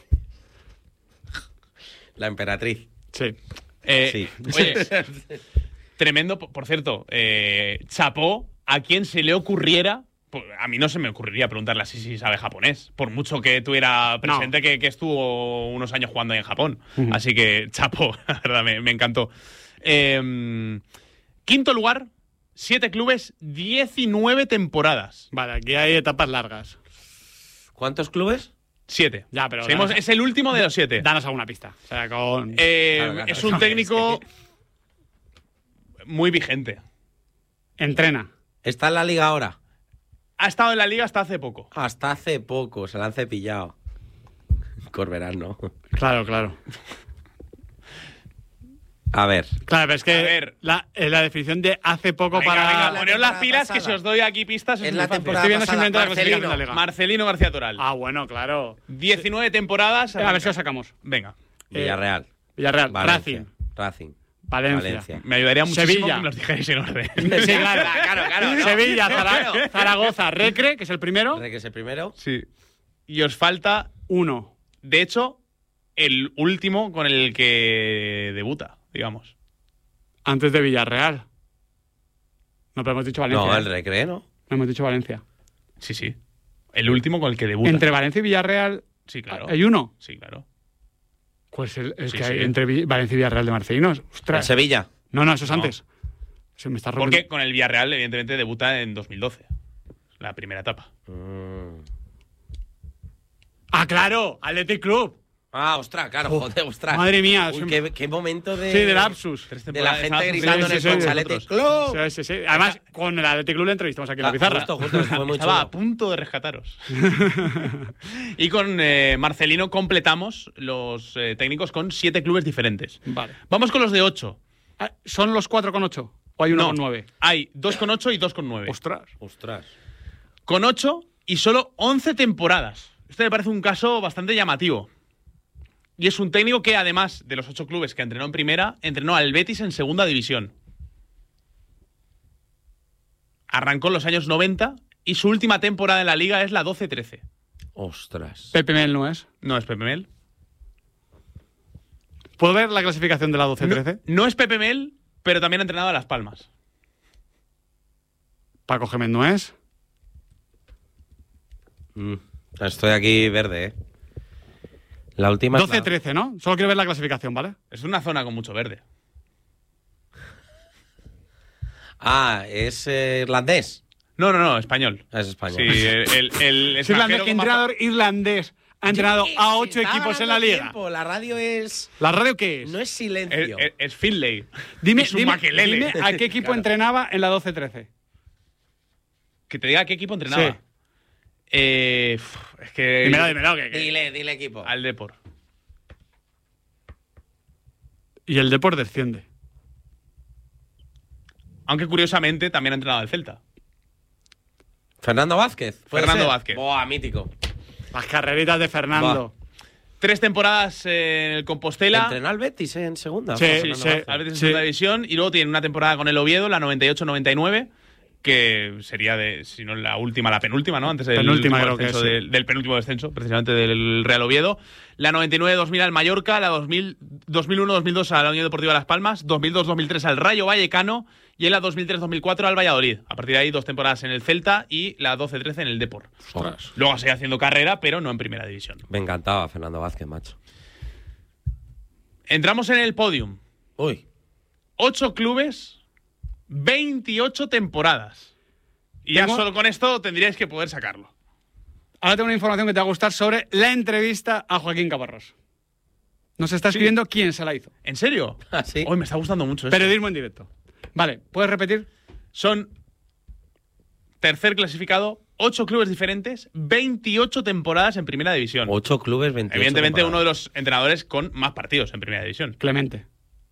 La emperatriz. Sí. eh, Sí. Oye, tremendo, por por cierto, eh, chapó a quien se le ocurriera. pues, A mí no se me ocurriría preguntarle así si sabe japonés, por mucho que tuviera presente que, que estuvo unos años jugando ahí en Japón. Ujú. Así que chapó, la verdad, me, me encantó. Eh, quinto lugar, siete clubes, diecinueve temporadas. Vale, aquí hay etapas largas. ¿Cuántos clubes? Siete. Ya, pero Seguimos- danos- es el último de los siete. Danos alguna pista. O sea, con... Eh, Claro, claro, es claro. un técnico muy vigente. Entrena. ¿Está en la liga ahora? Ha estado en la liga hasta hace poco. Hasta hace poco, se la han cepillado. Corberán, ¿no? Claro, claro. A ver. Claro, pero es A que ver. la, eh, la definición de hace poco Venga, para... venga, la poneos las temporada pilas pasada. que si os doy aquí pistas es En muy la fácil. temporada Estoy viendo pasada, simplemente la clasificación de la Marcelino. liga. Marcelino García Toral. Ah, bueno, claro. diecinueve temporadas. A ver si lo sacamos. Venga. Villarreal. Villarreal, Valencia. Racing, Racing. Valencia. Valencia. Me ayudaría muchísimo Sevilla. que me los dijerais en orden. Sí, claro. Claro, claro, no. Sevilla, No, Zara- claro. Zaragoza, Recre, que es el primero. ¿De que es el primero? Sí. Y os falta, Uno. de hecho, el último con el que debuta, digamos. Antes de Villarreal. No, pero hemos dicho Valencia. No, ¿eh? el Recre, ¿no? No hemos dicho Valencia. Sí, sí. El último con el que debuta. Entre Valencia y Villarreal. Sí, claro. ¿Hay uno? Sí, claro. ¿Cuál es el, el Sí, que sí. hay entre Vi- Valencia y Villarreal de Marcelinos? Ostras. ¿En Sevilla? No, no, eso es No. antes. Se me está rompiendo. Porque con el Villarreal, evidentemente, debuta en dos mil doce. La primera etapa. Mm. ¡Ah, claro! ¡Athletic Club! Ah, ostras, claro, Oh, joder, ostras. madre mía, Uy, soy- qué, qué momento de... Sí, de lapsus. De la gente Sí, gritando sí, en el sí, coche, sí. Athletic Club. Sí, sí, sí. Además, con el Athletic Club le entrevistamos aquí en la Ah, pizarra. justo, justo, fue muy Estaba chulo. a punto de rescataros. Y con eh, Marcelino completamos los eh, técnicos con siete clubes diferentes. Vale. Vamos con los de ocho. Ah, ¿Son los cuatro con ocho? ¿O hay uno No, con nueve? Hay dos con ocho y dos con nueve. Ostras. Ostras. Con ocho y solo once temporadas. Este me parece un caso bastante llamativo. Y es un técnico que, además de los ocho clubes que entrenó en primera, entrenó al Betis en segunda división. Arrancó en los años noventa y su última temporada en la liga es la doce trece. Ostras. Pepe Mel no es. No es Pepe Mel. ¿Puedo ver la clasificación de la doce trece? No, no es Pepe Mel, pero también ha entrenado a Las Palmas. Paco Gémez no es. Mm. Estoy aquí verde, ¿eh? La última es doce la- trece, ¿no? Solo quiero ver la clasificación, ¿vale? Es una zona con mucho verde. Ah, ¿es eh, irlandés? No, no, no, español. Es español. Sí, el, el, el Es irlandés. extranjero ¿Qué con más- entrenador irlandés ha entrenado Yo- a ocho estaba equipos en ganando la liga? tiempo, La radio es... ¿La radio qué es? No es Es, silencio. es- es Finlay. Dime, Es un dime, maquelele. dime a qué equipo Claro. entrenaba en la doce trece. Que te diga a qué equipo entrenaba. Sí. Eh, uf, es que... Dímelo, dímelo. Que, que- Dile, dile equipo. Al Depor. Y el Depor desciende. Aunque curiosamente también ha entrenado al Celta. Fernando Vázquez. ¿puede Fernando ser? Vázquez. Buah, mítico. Las carreritas de Fernando. Tres temporadas en el Compostela. ¿Entrenó al Betis en segunda? Sí, Fernando sí. Vázquez. Al Betis en Sí. segunda división. Y luego tiene una temporada con el Oviedo, la noventa y ocho noventa y nueve. Que sería, de, si no la última, la penúltima, ¿no? Antes del Penúltima, último creo que descenso es, sí. del, del penúltimo descenso, precisamente del Real Oviedo. La noventa y nueve dos mil al Mallorca, la dos mil, dos mil uno dos mil dos a la Unión Deportiva Las Palmas, dos mil dos dos mil tres al Rayo Vallecano y en la dos mil tres dos mil cuatro al Valladolid. A partir de ahí, dos temporadas en el Celta y la doce trece en el Depor. Ostras. Luego sigue haciendo carrera, pero no en primera división. Me encantaba Fernando Vázquez, macho. Entramos en el podium. Uy. Ocho clubes, veintiocho temporadas. Y ya Tengo- solo con esto tendríais que poder sacarlo. Ahora tengo una información que te va a gustar sobre la entrevista a Joaquín Caparrós. Nos está escribiendo quién se la hizo. ¿En serio? ¿Ah, sí? Hoy me está gustando mucho esto. Periodismo en directo. Vale, ¿puedes repetir? Son tercer clasificado, ocho clubes diferentes, veintiocho temporadas en primera división. Ocho clubes, veintiocho Evidentemente temporadas. uno de los entrenadores con más partidos en primera división. Clemente.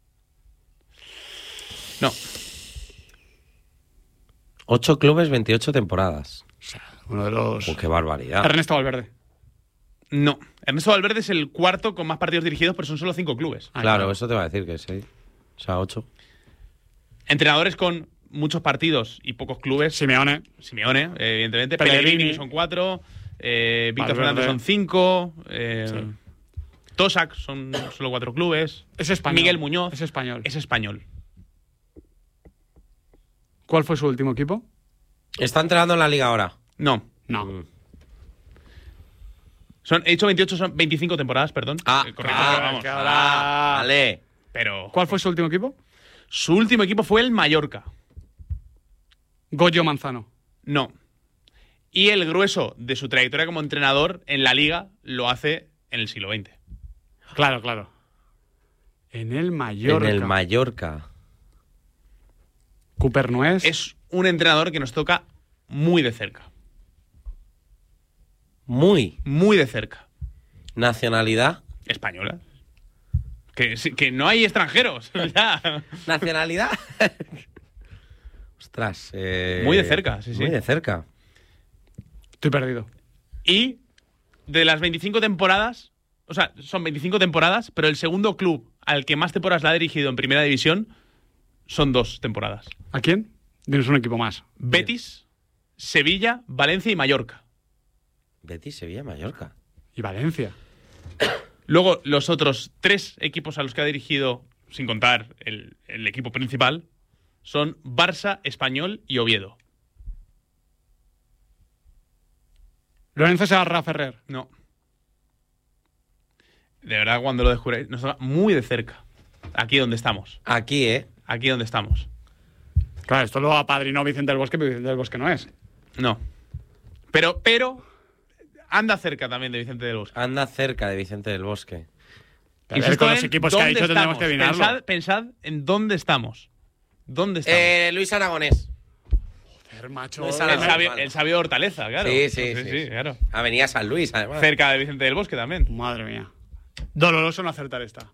No, Ocho clubes, veintiocho temporadas. Uno de los... Oh, qué barbaridad. Ernesto Valverde. no. Ernesto Valverde es el cuarto con más partidos dirigidos, pero son solo cinco clubes. Ah, claro, claro. eso te va a decir que sí. O sea, ocho. Entrenadores con muchos partidos y pocos clubes. Simeone. Simeone, eh, evidentemente. Pellegrini. Pellegrini son cuatro. Eh, Víctor Valverde. Fernández son cinco. Eh, Sí. Tosak son solo cuatro clubes. Es español. Miguel Muñoz. Es español. Es español. ¿Cuál fue su último equipo? ¿Está entrenando en la liga ahora? No. No. Mm. Son, he dicho veintiocho, son veinticinco temporadas, perdón. Ah, Eh, correcto, ah, pero vamos. que ahora- Ah, vale. Pero ¿Cuál fue su último equipo? su último equipo fue el Mallorca. Goyo Manzano. No. Y el grueso de su trayectoria como entrenador en la liga lo hace en el siglo veinte. Claro, claro. En el Mallorca. En el Mallorca. Cooper no es. Es un entrenador que nos toca muy de cerca. Muy. Muy de cerca. Nacionalidad. Española. Que, sí, que no hay extranjeros. Ya. Nacionalidad. Ostras. eh, Muy de cerca, sí, sí. Muy de cerca. Estoy perdido. Y de las veinticinco temporadas, o sea, son veinticinco temporadas, pero el segundo club al que más temporadas la ha dirigido en primera división son dos temporadas. ¿A quién? Tienes un equipo más. Betis, Sevilla, Valencia y Mallorca. Betis, Sevilla, Mallorca. Y Valencia. Luego, los otros tres equipos a los que ha dirigido, sin contar el, el equipo principal, son Barça, Español y Oviedo. Lorenzo Segarra Ferrer. No. De verdad, cuando lo descubréis, nos toca muy de cerca. Aquí donde estamos. Aquí, ¿eh? Aquí donde estamos. Claro, esto lo apadrinó Vicente del Bosque, pero Vicente del Bosque no es. No. Pero, pero, anda cerca también de Vicente del Bosque. Anda cerca de Vicente del Bosque. Y con los equipos que ha dicho tendremos que adivinarlo. Pensad, pensad en dónde estamos. ¿Dónde estamos? Eh, Luis Aragonés. Joder, macho. El sabio, el sabio de Hortaleza, claro. Sí, sí, sí, sí, sí. claro. Avenida San Luis, además. Cerca de Vicente del Bosque también. Madre mía. Doloroso no acertar esta.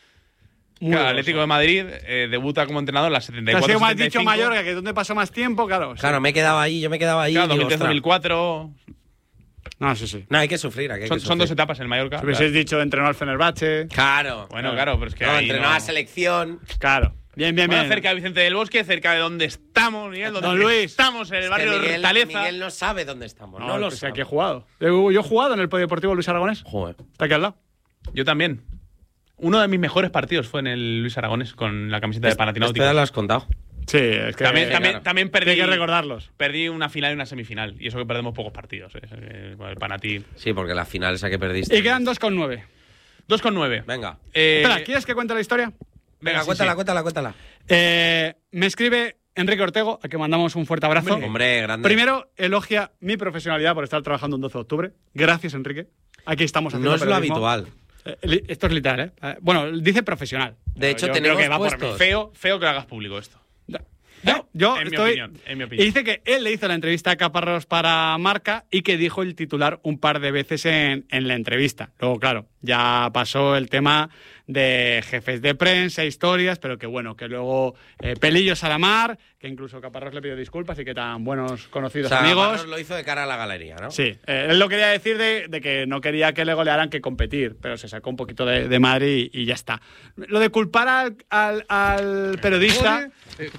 Muy claro, Atlético de Madrid eh, debuta como entrenador en la setenta y cuatro. Casi me has dicho Mallorca, que donde pasó más tiempo, claro. Claro, sí. me he quedado ahí, yo me he quedado ahí. Claro, dos mil tres dos mil cuatro. No, sí, sí. No, hay que sufrir. Hay que son, sufrir. son dos etapas en el Mallorca. Si hubieses dicho entrenó al Fenerbahce. Claro. Bueno, claro, claro pero es que. No, ahí entrenó no. a la selección. Claro. Bien, bien, bueno, bien. cerca de Vicente del Bosque, cerca de donde estamos, Miguel. Donde Don Luis. Estamos en el barrio Miguel, de Hortaleza. Miguel no sabe dónde estamos. No, No, no lo sé, sabe. aquí he jugado. Yo, yo he jugado en el Polideportivo Luis Aragonés. Joder. Está aquí al lado. Yo también. Uno de mis mejores partidos fue en el Luis Aragonés con la camiseta de Panathinaikos. Este lo has contado. Sí, es que también, eh, también, claro. también perdí. Hay que recordarlos. Perdí una final y una semifinal. Y eso que perdemos pocos partidos. ¿eh? El Panatí. Sí, porque la final esa que perdiste. Y quedan dos con nueve. dos con nueve. Venga. Eh, Espera, ¿quieres que cuente la historia? Venga, sí, cuéntala, sí. cuéntala, cuéntala. Eh, me escribe Enrique Ortego, a que mandamos un fuerte abrazo. Hombre, hombre, grande. Primero, elogia mi profesionalidad por estar trabajando un doce de octubre. Gracias, Enrique. Aquí estamos haciendo No es lo periodismo. habitual. Eh, esto es literal, ¿eh? Eh, Bueno, dice profesional. De hecho, Yo tenemos creo que va por puestos. mí. Feo, feo que hagas público esto. No, yo en, mi estoy. opinión, en mi Y opinión. dice que él le hizo la entrevista a Caparrós para Marca y que dijo el titular un par de veces en, en la entrevista. Luego, claro, ya pasó el tema de jefes de prensa, historias, pero que bueno, que luego eh, pelillos a la mar, que incluso Caparrós le pidió disculpas y que tan buenos conocidos O sea, amigos. Caparrós lo hizo de cara a la galería, ¿no? Sí, eh, él lo quería decir de, de que no quería que le golearan que competir, pero se sacó un poquito de, de madre y, y ya está. Lo de culpar al, al, al periodista.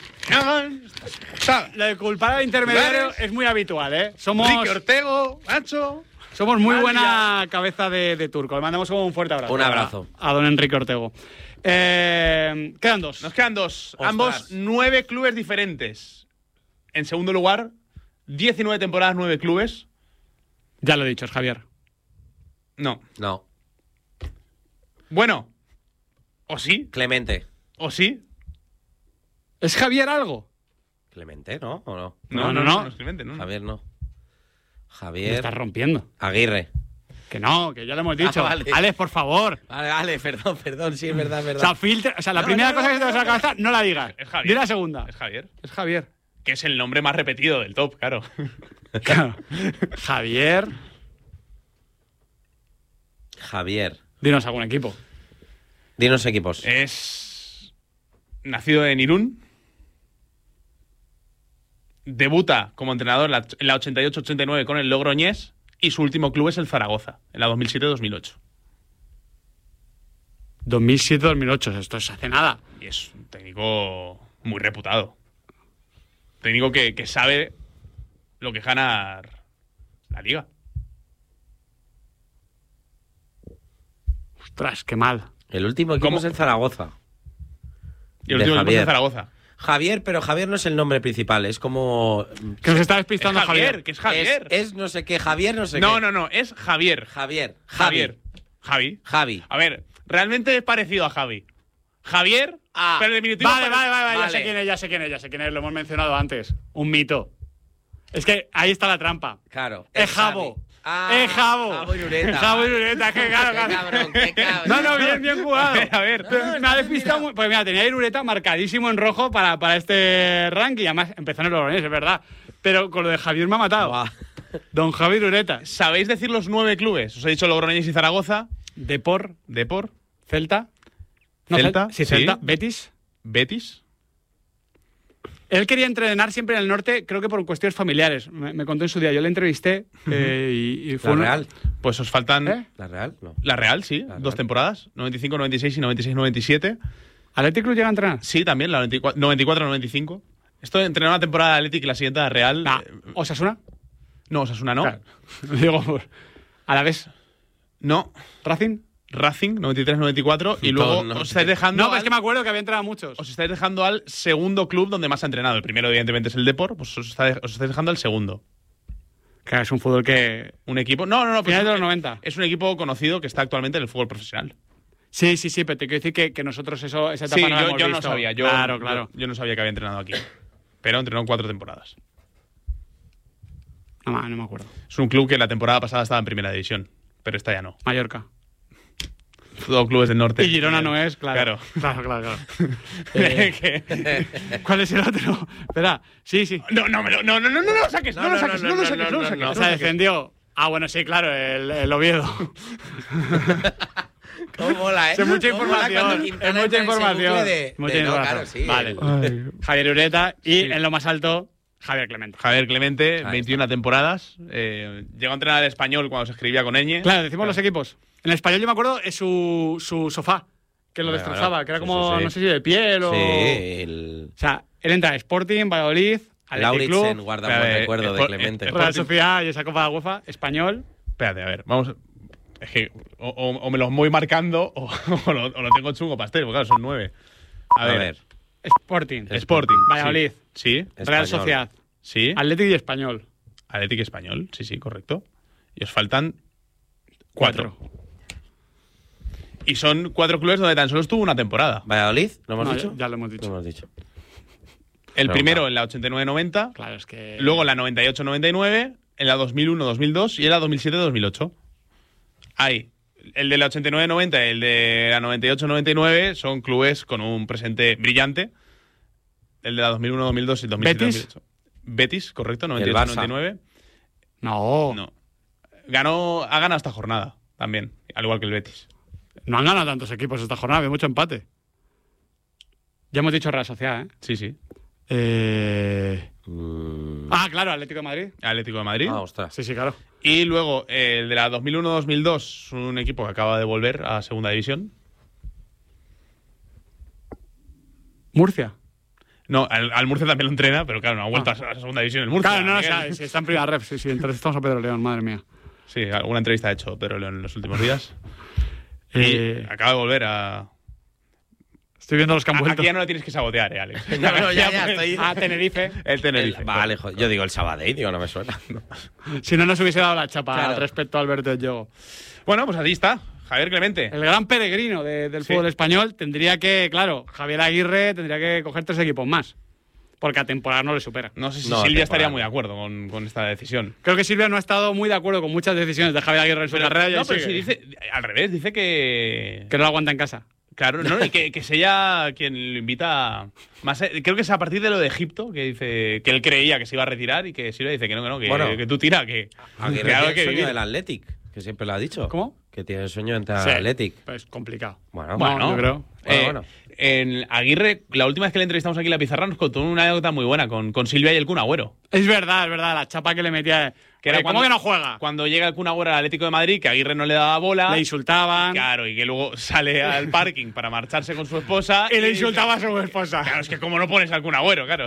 Lo de culpar al intermediario es muy habitual, ¿eh? Somos. Enrique Ortego, Nacho. Somos muy María. buena cabeza de, de turco. Le mandamos un fuerte abrazo. Un abrazo. A, a don Enrique Ortego. Eh, quedan dos. Nos quedan dos. Ostras. Ambos nueve clubes diferentes. En segundo lugar, diecinueve temporadas, nueve clubes. Ya lo he dicho, es Javier. No. No. Bueno. ¿O sí? Clemente. ¿O sí? ¿Es Javier algo? Clemente, ¿no? ¿O no? No, no, no. es Clemente, no. Javier no. Me Javier. estás rompiendo. Aguirre. Que no, que ya lo hemos dicho. Ah, vale. Alex, por favor. Vale, vale, perdón, perdón, sí, es verdad, es O verdad. sea, filtra, o sea la No, primera no, cosa no, que se te va a la cabeza, no la digas. Es Javier. Di la segunda. Es Javier. Es Javier. Que es el nombre más repetido del top, claro. Claro. Javier. Javier. Dinos algún equipo. Dinos equipos. Es nacido en Irún. Debuta como entrenador en la, en la ochenta y ocho ochenta y nueve con el Logroñés. Y su último club es el Zaragoza, en la dos mil siete dos mil ocho. dos mil siete dos mil ocho, esto es hace nada. Y es un técnico muy reputado. Técnico que, que sabe lo que es ganar la liga. Ostras, qué mal. El último equipo ¿Cómo? es el Zaragoza. Y el De último equipo es Javier. el Zaragoza. Javier, pero Javier no es el nombre principal, es como... Que nos está Es despistando Javier, Javier. que es Javier. Es, es no sé qué, Javier no sé no, qué. no, no, es Javier. Javier. Javier. Javi. Javi. A ver, realmente es parecido a Javi. Javier, Ah, pero el diminutivo Vale, pare- vale, vale, vale, ya Vale. sé quién es, ya sé quién es, ya sé quién es, lo hemos mencionado antes. Un mito. Es que ahí está la trampa. Claro. Es Jabo. Javi. Ah, es Jabo. Jabo Irureta. Jabo Irureta, que claro, Qué claro. cabrón, qué cabrón. No, no, bien, bien jugado. A ver, a ver. Me ha despistado muy. Pues mira, tenía Irureta marcadísimo en rojo para, para este ranking. Además, empezó en el Logroñés, es verdad. Pero con lo de Javier me ha matado. Buah. Don Javier Irureta. ¿Sabéis decir los nueve clubes? Os he dicho Logroñés y Zaragoza. Depor, Depor. Celta. No, Celta, Cel- sí, sí. Celta. Betis. Betis. Él quería entrenar siempre en el norte, creo que por cuestiones familiares. Me, me contó en su día. Yo le entrevisté eh, y, y fue La un- Real. Pues os faltan. ¿Eh? La Real, no. La Real, sí. La Dos Real. temporadas. noventa y cinco noventa y seis y noventa y seis noventa y siete. ¿Athletic Club llega a entrenar? Sí, también, la noventa y cuatro noventa y cinco. Esto entrenó una temporada de Athletic y la siguiente de Real. Ah, Eh, ¿Osasuna? No, Osasuna no. Claro. Digo, por- a la vez. No. ¿Racing? Racing, noventa y tres noventa y cuatro. Y luego No, no. os estáis dejando. No, pero al- es que me acuerdo que había entrenado muchos. Os estáis dejando al segundo club donde más ha entrenado. El primero, evidentemente, es el Depor. Pues os estáis, os estáis dejando al segundo. Que es un fútbol que... Un equipo... No, no, no. Final pues de los noventa. Es un equipo conocido que está actualmente en el fútbol profesional. Sí, sí, sí, pero te quiero decir que, que nosotros eso, esa etapa Sí, no la yo, hemos yo no visto. sabía. Yo, claro, claro. Yo, yo no sabía que había entrenado aquí. Pero entrenó cuatro temporadas. No, no me acuerdo. Es un club que la temporada pasada estaba en primera división, pero esta ya no. Mallorca. Todos clubes del norte. Y Girona no es, claro. Claro, claro, claro. eh, ¿Cuál es el otro? Espera, sí, sí. No, no, no, no, no, no, no lo saques, no, lo saques, no, lo saques, no, lo saques. O sea, defendió. Ah, bueno, sí, claro, el, el Oviedo. ¿Cómo mola, eh? Es mucha ¿Cómo mola información. cuando Es Quintana mucha entra en ese información. bucle de- Mucha de- no, información. claro, sí, Vale. el- Javier Ureta y Sí. en lo más alto, Javier Clemente. Javier Clemente, Ahí veintiuna temporadas. Eh, llegó a entrenar al Español cuando se escribía con ñ. Claro, decimos los equipos. En el Español yo me acuerdo es su, su sofá, que lo Claro, destrozaba, que era sí, como, sí, sí. no sé si de piel o... Sí, el... O sea, él entra a Sporting, Valladolid, Athletic Lauritsen Club, guarda Espera, buen eh, recuerdo de Sport- Clemente. eh, Real Sofía y esa Copa de UEFA, Español. Espérate, a ver, vamos. Es que o, o- o me los voy marcando o, o lo, o lo tengo chungo pastel, porque claro, son nueve. A, A ver. ver. Sporting, Sporting. Valladolid, Sí. sí. Real Español. Sociedad, Sí. Athletic y Español. Atlético Español. Sí, sí, correcto. Y os faltan cuatro. Y son cuatro clubes donde tan solo estuvo una temporada. ¿Valladolid? ¿Lo hemos No, dicho? ya, ya lo hemos Lo dicho. hemos dicho. El Pero primero claro. en la ochenta y nueve noventa, Claro, es que... luego en la noventa y ocho noventa y nueve, en la dos mil uno dos mil dos y en la dos mil siete dos mil ocho. Hay el de la ochenta y nueve noventa y el de la noventa y ocho noventa y nueve son clubes con un presente brillante. El de la dos mil uno dos mil dos y dos mil siete dos mil ocho. Betis, correcto, noventa y ocho noventa y nueve. No. No. Ganó, ha ganado esta jornada también, al igual que el Betis. No han ganado tantos equipos esta jornada, hay mucho empate. Ya hemos dicho Real Sociedad, ¿eh? Sí, sí. Eh... Mm. Ah, claro, Atlético de Madrid. Atlético de Madrid. Ah, ostras. Sí, sí, claro. Y luego eh, el de la dos mil uno dos mil dos, un equipo que acaba de volver a segunda división. Murcia. No, al, al Murcia también lo entrena, pero claro, no ha vuelto Ah. a la segunda división el Murcia. Claro, no, o Miguel. sea, si está en primera ref, sí, sí, entonces estamos a Pedro León, madre mía. Sí, alguna entrevista ha hecho Pedro León en los últimos días. Eh, Y acaba de volver a... Estoy viendo los que han a- vuelto. Aquí ya no le tienes que sabotear, eh, Alex. No, no, ya, ya, estoy... A Tenerife. El Tenerife. El- vale, jo- yo digo el Sabadell, digo, no me suena. Si no nos hubiese dado la chapa Claro. al respecto a Alberto del Yogo. Bueno, pues así está. Javier Clemente. El gran peregrino de- del Sí. fútbol español tendría que, claro, Javier Aguirre tendría que coger tres equipos más. Porque a temporada no le supera. No sé si No, Silvia temporada estaría no. muy de acuerdo con, con esta decisión. Creo que Silvia no ha estado muy de acuerdo con muchas decisiones de Javier Aguirre en su carrera. y no, ahí pero sigue. si dice... Al revés, dice que... Que no lo aguanta en casa. Claro, no, y que, que es ella quien lo invita más. eh, Creo que es a partir de lo de Egipto, que dice que él creía que se iba a retirar y que Silvia dice que no, que no, que, Bueno. que tú tira, que, Aguirre que algo tiene hay el que sueño vivir. del Athletic, que siempre lo ha dicho. ¿Cómo? Que tiene el sueño de entrar Sí. al Athletic. Pues complicado. Bueno, Bueno, yo creo. Eh, Bueno, bueno. En Aguirre, la última vez que le entrevistamos aquí en la pizarra, nos contó una anécdota muy buena con, con Silvia y el Kun Agüero. Es verdad, es verdad, la chapa que le metía. Que era Oye, cuando- ¿Cómo que no juega? Cuando llega el Kun Agüero al Atlético de Madrid, que Aguirre no le daba bola. Le insultaban. Claro, y que luego sale al parking para marcharse con su esposa. Y le insultaba a su esposa. Claro, es que como no pones al Kun Agüero, claro.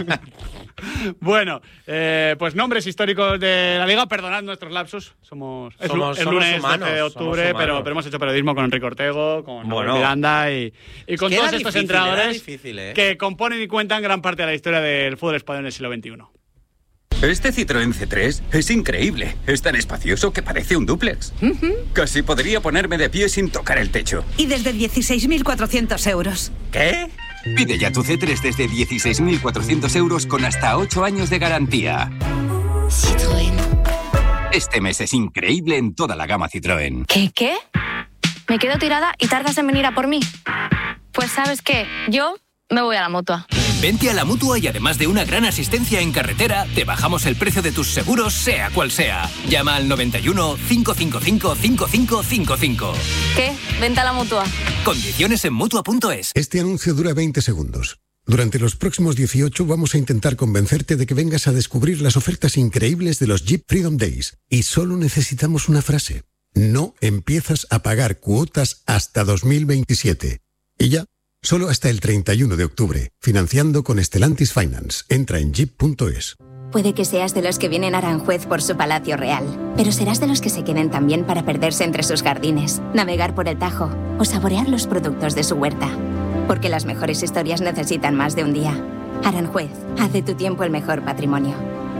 Bueno, eh, pues nombres históricos de la liga. Perdonad nuestros lapsus. Somos, es, Somos- lu- es somos lunes humanos, doce de somos octubre, humanos. pero, pero hemos hecho periodismo con Enrique Ortego, con Bueno. Raúl Miranda y, y con que todos era estos difícil, entrenadores era difícil, ¿eh? que componen y cuentan gran parte de la historia del fútbol español en el siglo veintiuno. Este Citroën C tres es increíble. Es tan espacioso que parece un dúplex. Casi podría ponerme de pie sin tocar el techo. Y desde dieciséis mil cuatrocientos euros. ¿Qué? Pide ya tu C tres desde dieciséis mil cuatrocientos euros con hasta ocho años de garantía. Citroën. Este mes es increíble en toda la gama Citroën. ¿Qué qué? ¿Me quedo tirada y tardas en venir a por mí? Pues ¿sabes qué? Yo me voy a la Mutua. Vente a la Mutua y además de una gran asistencia en carretera, te bajamos el precio de tus seguros, sea cual sea. Llama al noventa y uno, cinco cinco cinco, cinco cinco cinco cinco. ¿Qué? Vente a la Mutua. Condiciones en Mutua punto es. Este anuncio dura veinte segundos. Durante los próximos dieciocho vamos a intentar convencerte de que vengas a descubrir las ofertas increíbles de los Jeep Freedom Days. Y solo necesitamos una frase. No empiezas a pagar cuotas hasta dos mil veintisiete. Y ya, solo hasta el treinta y uno de octubre. Financiando con Stellantis Finance. Entra en jeep punto es. Puede que seas de los que vienen a Aranjuez por su palacio real, pero serás de los que se queden también para perderse entre sus jardines, navegar por el Tajo o saborear los productos de su huerta. Porque las mejores historias necesitan más de un día. Aranjuez, haz de tu tiempo el mejor patrimonio.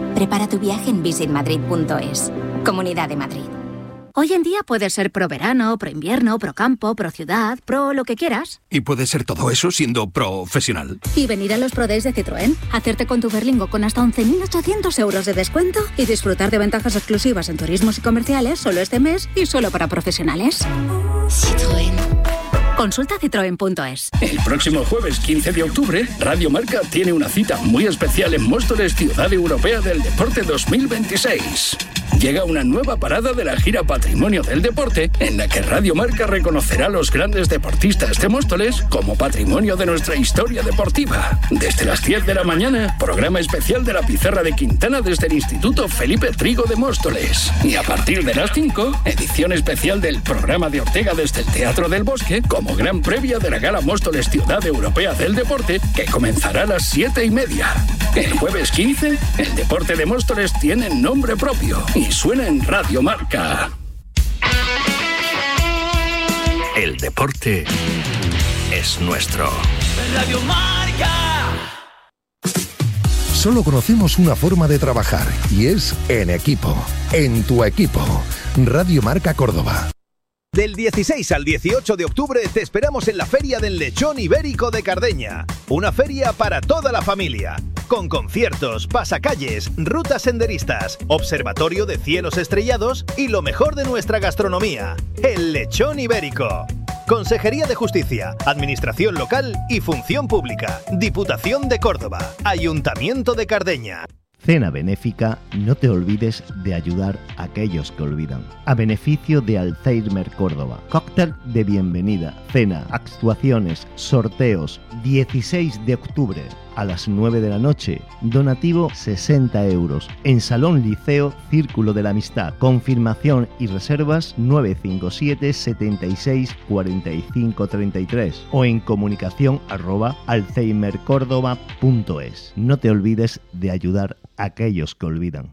Prepara tu viaje en visit madrid punto es. Comunidad de Madrid. Hoy en día puedes ser pro verano, pro invierno, pro campo, pro ciudad, pro lo que quieras. Y puedes ser todo eso siendo profesional. Y venir a los Pro Days de Citroën, hacerte con tu Berlingo con hasta once mil ochocientos euros de descuento y disfrutar de ventajas exclusivas en turismos y comerciales solo este mes y solo para profesionales. Citroën. Consulta citroen punto es. El próximo jueves quince de octubre, Radio Marca tiene una cita muy especial en Móstoles, Ciudad Europea del Deporte dos mil veintiséis. Llega una nueva parada de la gira Patrimonio del Deporte, en la que Radio Marca reconocerá a los grandes deportistas de Móstoles como patrimonio de nuestra historia deportiva. Desde las diez de la mañana, programa especial de la Pizarra de Quintana desde el Instituto Felipe Trigo de Móstoles. Y a partir de las cinco, edición especial del programa de Ortega desde el Teatro del Bosque, como gran previa de la Gala Móstoles Ciudad Europea del Deporte, que comenzará a las siete y media. El jueves quince, el deporte de Móstoles tiene nombre propio y suena en Radio Marca. El deporte es nuestro. Radio Marca. Solo conocemos una forma de trabajar y es en equipo, en tu equipo. Radio Marca Córdoba. Del dieciséis al dieciocho de octubre te esperamos en la Feria del Lechón Ibérico de Cardeña. Una feria para toda la familia. Con conciertos, pasacalles, rutas senderistas, observatorio de cielos estrellados y lo mejor de nuestra gastronomía. El Lechón Ibérico. Consejería de Justicia, Administración Local y Función Pública. Diputación de Córdoba. Ayuntamiento de Cardeña. Cena benéfica, no te olvides de ayudar a aquellos que olvidan. A beneficio de Alzheimer Córdoba. Cóctel de bienvenida, cena, actuaciones, sorteos. dieciséis de octubre a las nueve de la noche. Donativo sesenta euros. En Salón Liceo Círculo de la Amistad. Confirmación y reservas nueve cinco siete, setenta y seis, cuarenta y cinco, treinta y tres o en comunicación arroba alzheimercórdoba punto es. No te olvides de ayudar a aquellos que olvidan.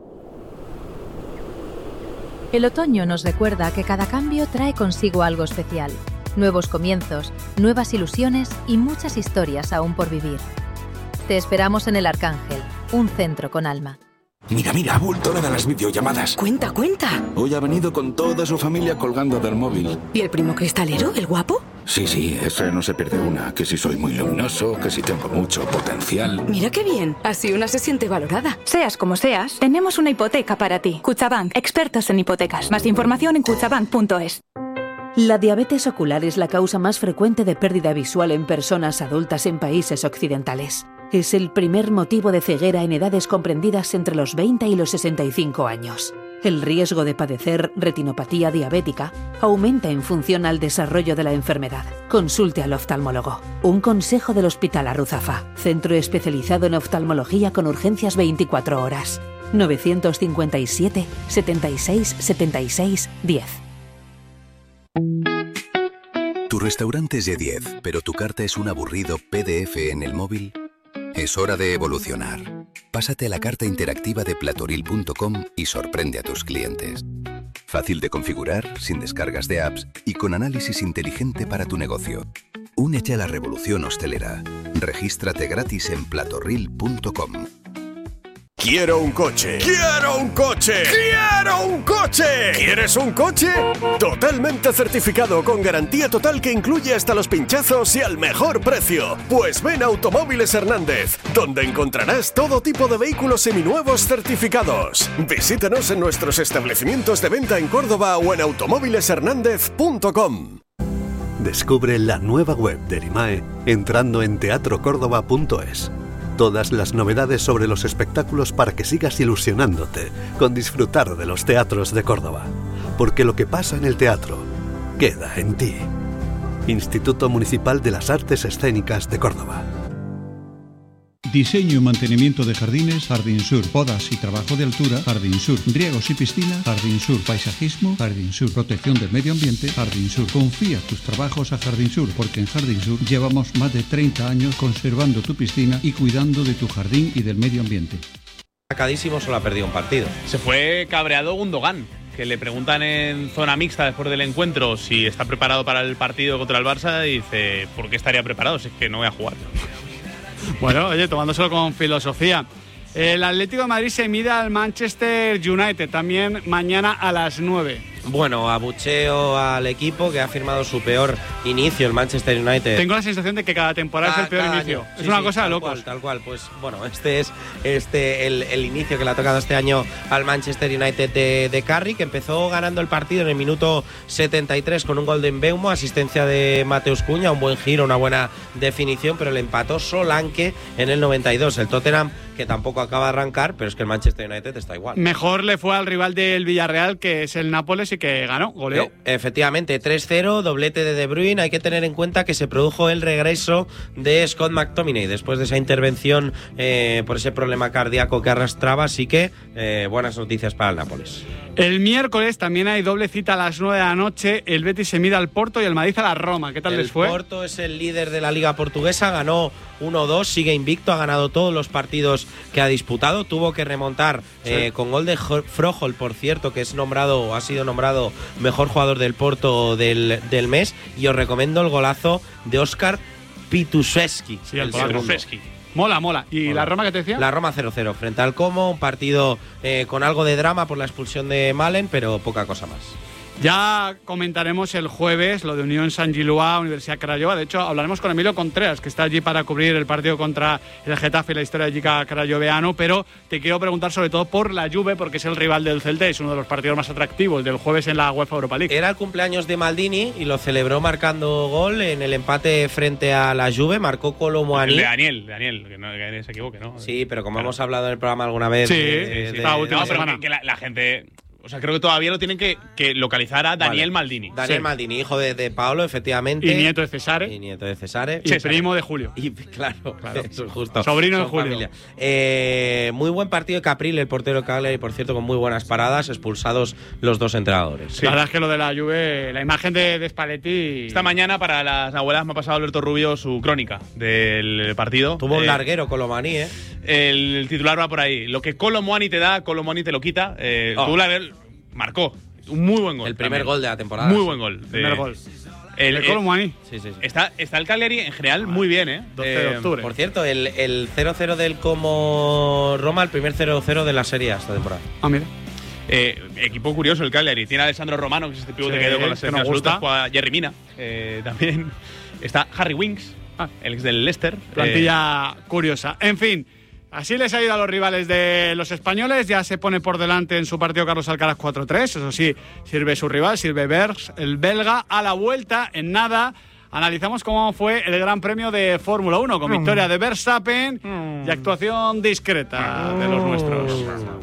El otoño nos recuerda que cada cambio trae consigo algo especial. Nuevos comienzos, nuevas ilusiones y muchas historias aún por vivir. Te esperamos en El Arcángel, un centro con alma. Mira, mira, ha vuelto la de las videollamadas. Cuenta, cuenta. Hoy ha venido con toda su familia colgando del móvil. ¿Y el primo cristalero, el guapo? Sí, sí, ese no se pierde una. Que si soy muy luminoso, que si tengo mucho potencial. Mira qué bien, así una se siente valorada. Seas como seas, tenemos una hipoteca para ti. Kutxabank, expertos en hipotecas. Más información en kutxabank punto es. La diabetes ocular es la causa más frecuente de pérdida visual en personas adultas en países occidentales. Es el primer motivo de ceguera en edades comprendidas entre los veinte y los sesenta y cinco años. El riesgo de padecer retinopatía diabética aumenta en función al desarrollo de la enfermedad. Consulte al oftalmólogo. Un consejo del Hospital Arruzafa, centro especializado en oftalmología con urgencias veinticuatro horas. novecientos cincuenta y siete, setenta y seis, setenta y seis, diez. Tu restaurante es de diez, pero tu carta es un aburrido P D F en el móvil. Es hora de evolucionar. Pásate a la carta interactiva de platoril punto com y sorprende a tus clientes. Fácil de configurar, sin descargas de apps y con análisis inteligente para tu negocio. Únete a la revolución hostelera. Regístrate gratis en platoril punto com. Quiero un coche. ¡Quiero un coche! ¡Quiero un coche! ¿Quieres un coche? Totalmente certificado, con garantía total que incluye hasta los pinchazos y al mejor precio. Pues ven a Automóviles Hernández, donde encontrarás todo tipo de vehículos seminuevos certificados. Visítanos en nuestros establecimientos de venta en Córdoba o en automóviles hernández punto com. Descubre la nueva web del I M A E entrando en teatro córdoba punto es. Todas las novedades sobre los espectáculos para que sigas ilusionándote con disfrutar de los teatros de Córdoba. Porque lo que pasa en el teatro queda en ti. Instituto Municipal de las Artes Escénicas de Córdoba. Diseño y mantenimiento de jardines, Jardín Sur. Podas y trabajo de altura, Jardín Sur. Riegos y piscina, Jardín Sur. Paisajismo, Jardín Sur. Protección del medio ambiente, Jardín Sur. Confía tus trabajos a Jardín Sur, porque en Jardín Sur llevamos más de treinta años conservando tu piscina y cuidando de tu jardín y del medio ambiente. Sacadísimo, solo ha perdido un partido. Se fue cabreado Gundogan, que le preguntan en zona mixta después del encuentro si está preparado para el partido contra el Barça y dice, ¿por qué estaría preparado si es que no voy a jugar? Bueno, oye, tomándoselo con filosofía. El Atlético de Madrid se mide al Manchester United, también mañana a las nueve. Bueno, abucheo al equipo que ha firmado su peor inicio, el Manchester United. Tengo la sensación de que cada temporada cada, es el peor inicio. Sí, es una sí, cosa de locos. Cual, tal cual, pues bueno, este es este el, el inicio que le ha tocado este año al Manchester United de, de Carrick, que empezó ganando el partido en el minuto setenta y tres con un gol de Mbeumo, asistencia de Mateus Cunha, un buen giro, una buena definición, pero le empató Solanke en el noventa y dos. El Tottenham, que tampoco acaba de arrancar, pero es que el Manchester United está igual. Mejor le fue al rival del Villarreal, que es el Nápoles, y que ganó, goleó. Eh, efectivamente, tres cero, doblete de De Bruyne. Hay que tener en cuenta que se produjo el regreso de Scott McTominay después de esa intervención eh, por ese problema cardíaco que arrastraba, así que eh, buenas noticias para el Nápoles. El miércoles también hay doble cita a las nueve de la noche. El Betis se mide al Porto y el Madrid a la Roma. ¿Qué tal el les fue? El Porto es el líder de la Liga Portuguesa, ganó uno dos, sigue invicto, ha ganado todos los partidos que ha disputado, tuvo que remontar sí. eh, con gol de Froholt, por cierto, que es nombrado, ha sido nombrado mejor jugador del Porto del, del mes, y os recomiendo el golazo de Óscar Pituszewski. Sí, el Pituszewski. Mola, mola. ¿Y mola. La Roma qué te decía? La Roma cero cero frente al Como, un partido eh, con algo de drama por la expulsión de Malen, pero poca cosa más. Ya comentaremos el jueves lo de Unión San Gilois, Universidad Craiova. De hecho, hablaremos con Emilio Contreras, que está allí para cubrir el partido contra el Getafe y la historia de Giga crayoveano. Pero te quiero preguntar sobre todo por la Juve, porque es el rival del Celta, es uno de los partidos más atractivos del jueves en la UEFA Europa League. Era el cumpleaños de Maldini y lo celebró marcando gol en el empate frente a la Juve. Marcó Kolo Muani. El de Daniel, Daniel, que no que se equivoque, ¿no? Sí, pero como claro. hemos hablado en el programa alguna vez. Sí, de, sí, de, la de, última no, pero semana. Que, que la, la gente. O sea, creo que todavía lo tienen que, que localizar a Daniel vale. Maldini. Daniel sí. Maldini, hijo de, de Paolo, efectivamente. Y nieto de Cesare. Y nieto de Cesare. Y Cesare. Primo de Julio. Y claro, claro. Eso es justo. Sobrino de Julio. Eh, muy buen partido de Caprile, el portero de Cagliari, por cierto, con muy buenas paradas, expulsados los dos entrenadores. Sí. La verdad es que lo de la Juve, la imagen de, de Spalletti… Esta mañana, para las abuelas, me ha pasado Alberto Rubio su crónica del partido. Tuvo eh, un larguero Kolo Muani, ¿eh? El titular va por ahí. Lo que Kolo Muani te da, Kolo Muani te lo quita. Eh, oh. Tuvo larguero… Marcó un muy buen gol. El primer también. gol de la temporada. Muy buen gol. El primer gol. El, el Kolo Muani. Sí, sí, sí. Está, está el Cagliari en general muy bien, ¿eh? doce de octubre. Por cierto, el, el cero cero del Como Roma, el primer cero cero de la serie esta temporada. Ah, mira. Eh, equipo curioso el Cagliari. Tiene a Alessandro Romano, que es este pivote sí, que quedó con la selección absoluta. Juega Jerry Mina. Eh, también está Harry Winks, ah. el ex del Leicester. Plantilla eh, curiosa. En fin. Así les ha ido a los rivales de los españoles. Ya se pone por delante en su partido Carlos Alcaraz cuatro tres. Eso sí, sirve su rival, sirve Bergs, el belga. A la vuelta, en nada, analizamos cómo fue el Gran Premio de Fórmula uno, con victoria de Verstappen y actuación discreta de los nuestros.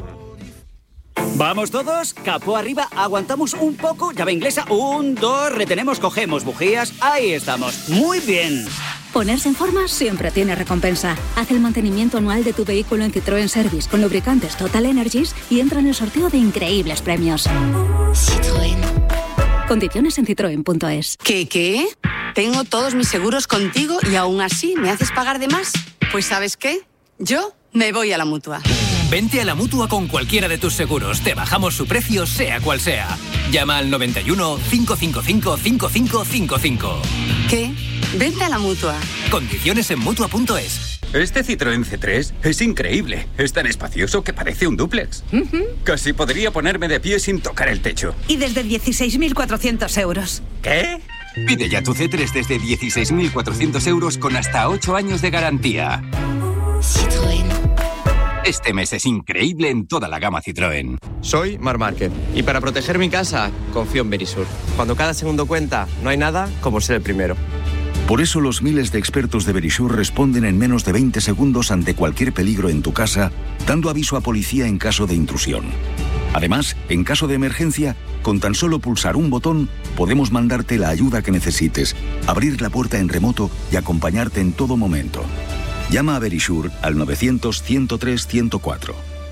¿Vamos todos? Capó arriba, aguantamos un poco, llave inglesa, un, dos, retenemos, cogemos bujías, ahí estamos. Muy bien. Ponerse en forma siempre tiene recompensa. Haz el mantenimiento anual de tu vehículo en Citroën Service con lubricantes Total Energies y entra en el sorteo de increíbles premios. Citroën. Condiciones en citroen punto es. ¿Qué, qué? Tengo todos mis seguros contigo y aún así me haces pagar de más. Pues ¿sabes qué? Yo me voy a la Mutua. Vente a la Mutua con cualquiera de tus seguros. Te bajamos su precio, sea cual sea. Llama al noventa y uno, cinco cinco cinco, cinco cinco cinco cinco. ¿Qué? Vente a la Mutua. Condiciones en Mutua punto es. Este Citroën C tres es increíble. Es tan espacioso que parece un dúplex. Uh-huh. Casi podría ponerme de pie sin tocar el techo. Y desde dieciséis mil cuatrocientos euros. ¿Qué? Pide ya tu C tres desde dieciséis mil cuatrocientos euros con hasta ocho años de garantía. Citroën. Este mes es increíble en toda la gama Citroën. Soy Marc Márquez y para proteger mi casa confío en Verisur. Cuando cada segundo cuenta, no hay nada como ser el primero. Por eso los miles de expertos de Verisur responden en menos de veinte segundos ante cualquier peligro en tu casa, dando aviso a policía en caso de intrusión. Además, en caso de emergencia, con tan solo pulsar un botón, podemos mandarte la ayuda que necesites, abrir la puerta en remoto y acompañarte en todo momento. Llama a Verisur al novecientos, ciento tres, ciento cuatro.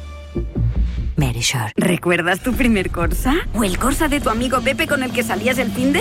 Verisur. ¿Recuerdas tu primer Corsa? ¿O el Corsa de tu amigo Pepe con el que salías el finde?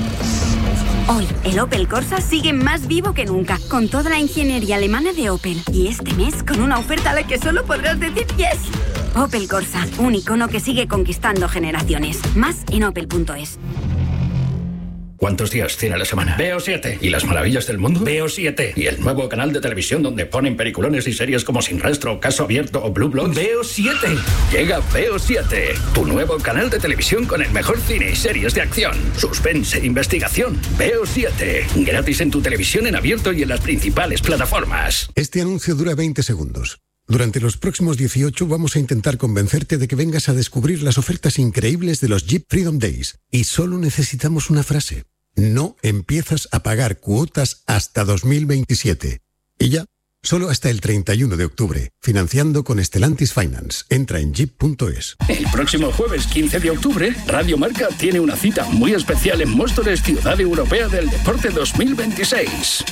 Hoy, el Opel Corsa sigue más vivo que nunca, con toda la ingeniería alemana de Opel. Y este mes, con una oferta a la que solo podrás decir yes. Opel Corsa, un icono que sigue conquistando generaciones. Más en opel punto es. ¿Cuántos días tiene la semana? Veo siete. ¿Y las maravillas del mundo? Veo siete. ¿Y el nuevo canal de televisión donde ponen peliculones y series como Sin Rastro, Caso Abierto o Blue Bloods? Veo siete. Llega Veo siete, tu nuevo canal de televisión con el mejor cine y series de acción, suspense e investigación. Veo siete. Gratis en tu televisión en abierto y en las principales plataformas. Este anuncio dura veinte segundos. Durante los próximos dieciocho vamos a intentar convencerte de que vengas a descubrir las ofertas increíbles de los Jeep Freedom Days. Y solo necesitamos una frase. No empiezas a pagar cuotas hasta dos mil veintisiete. Y ya, solo hasta el treinta y uno de octubre. Financiando con Stellantis Finance. Entra en jeep punto es. El próximo jueves quince de octubre, Radio Marca tiene una cita muy especial en Móstoles, Ciudad Europea del Deporte dos mil veintiséis.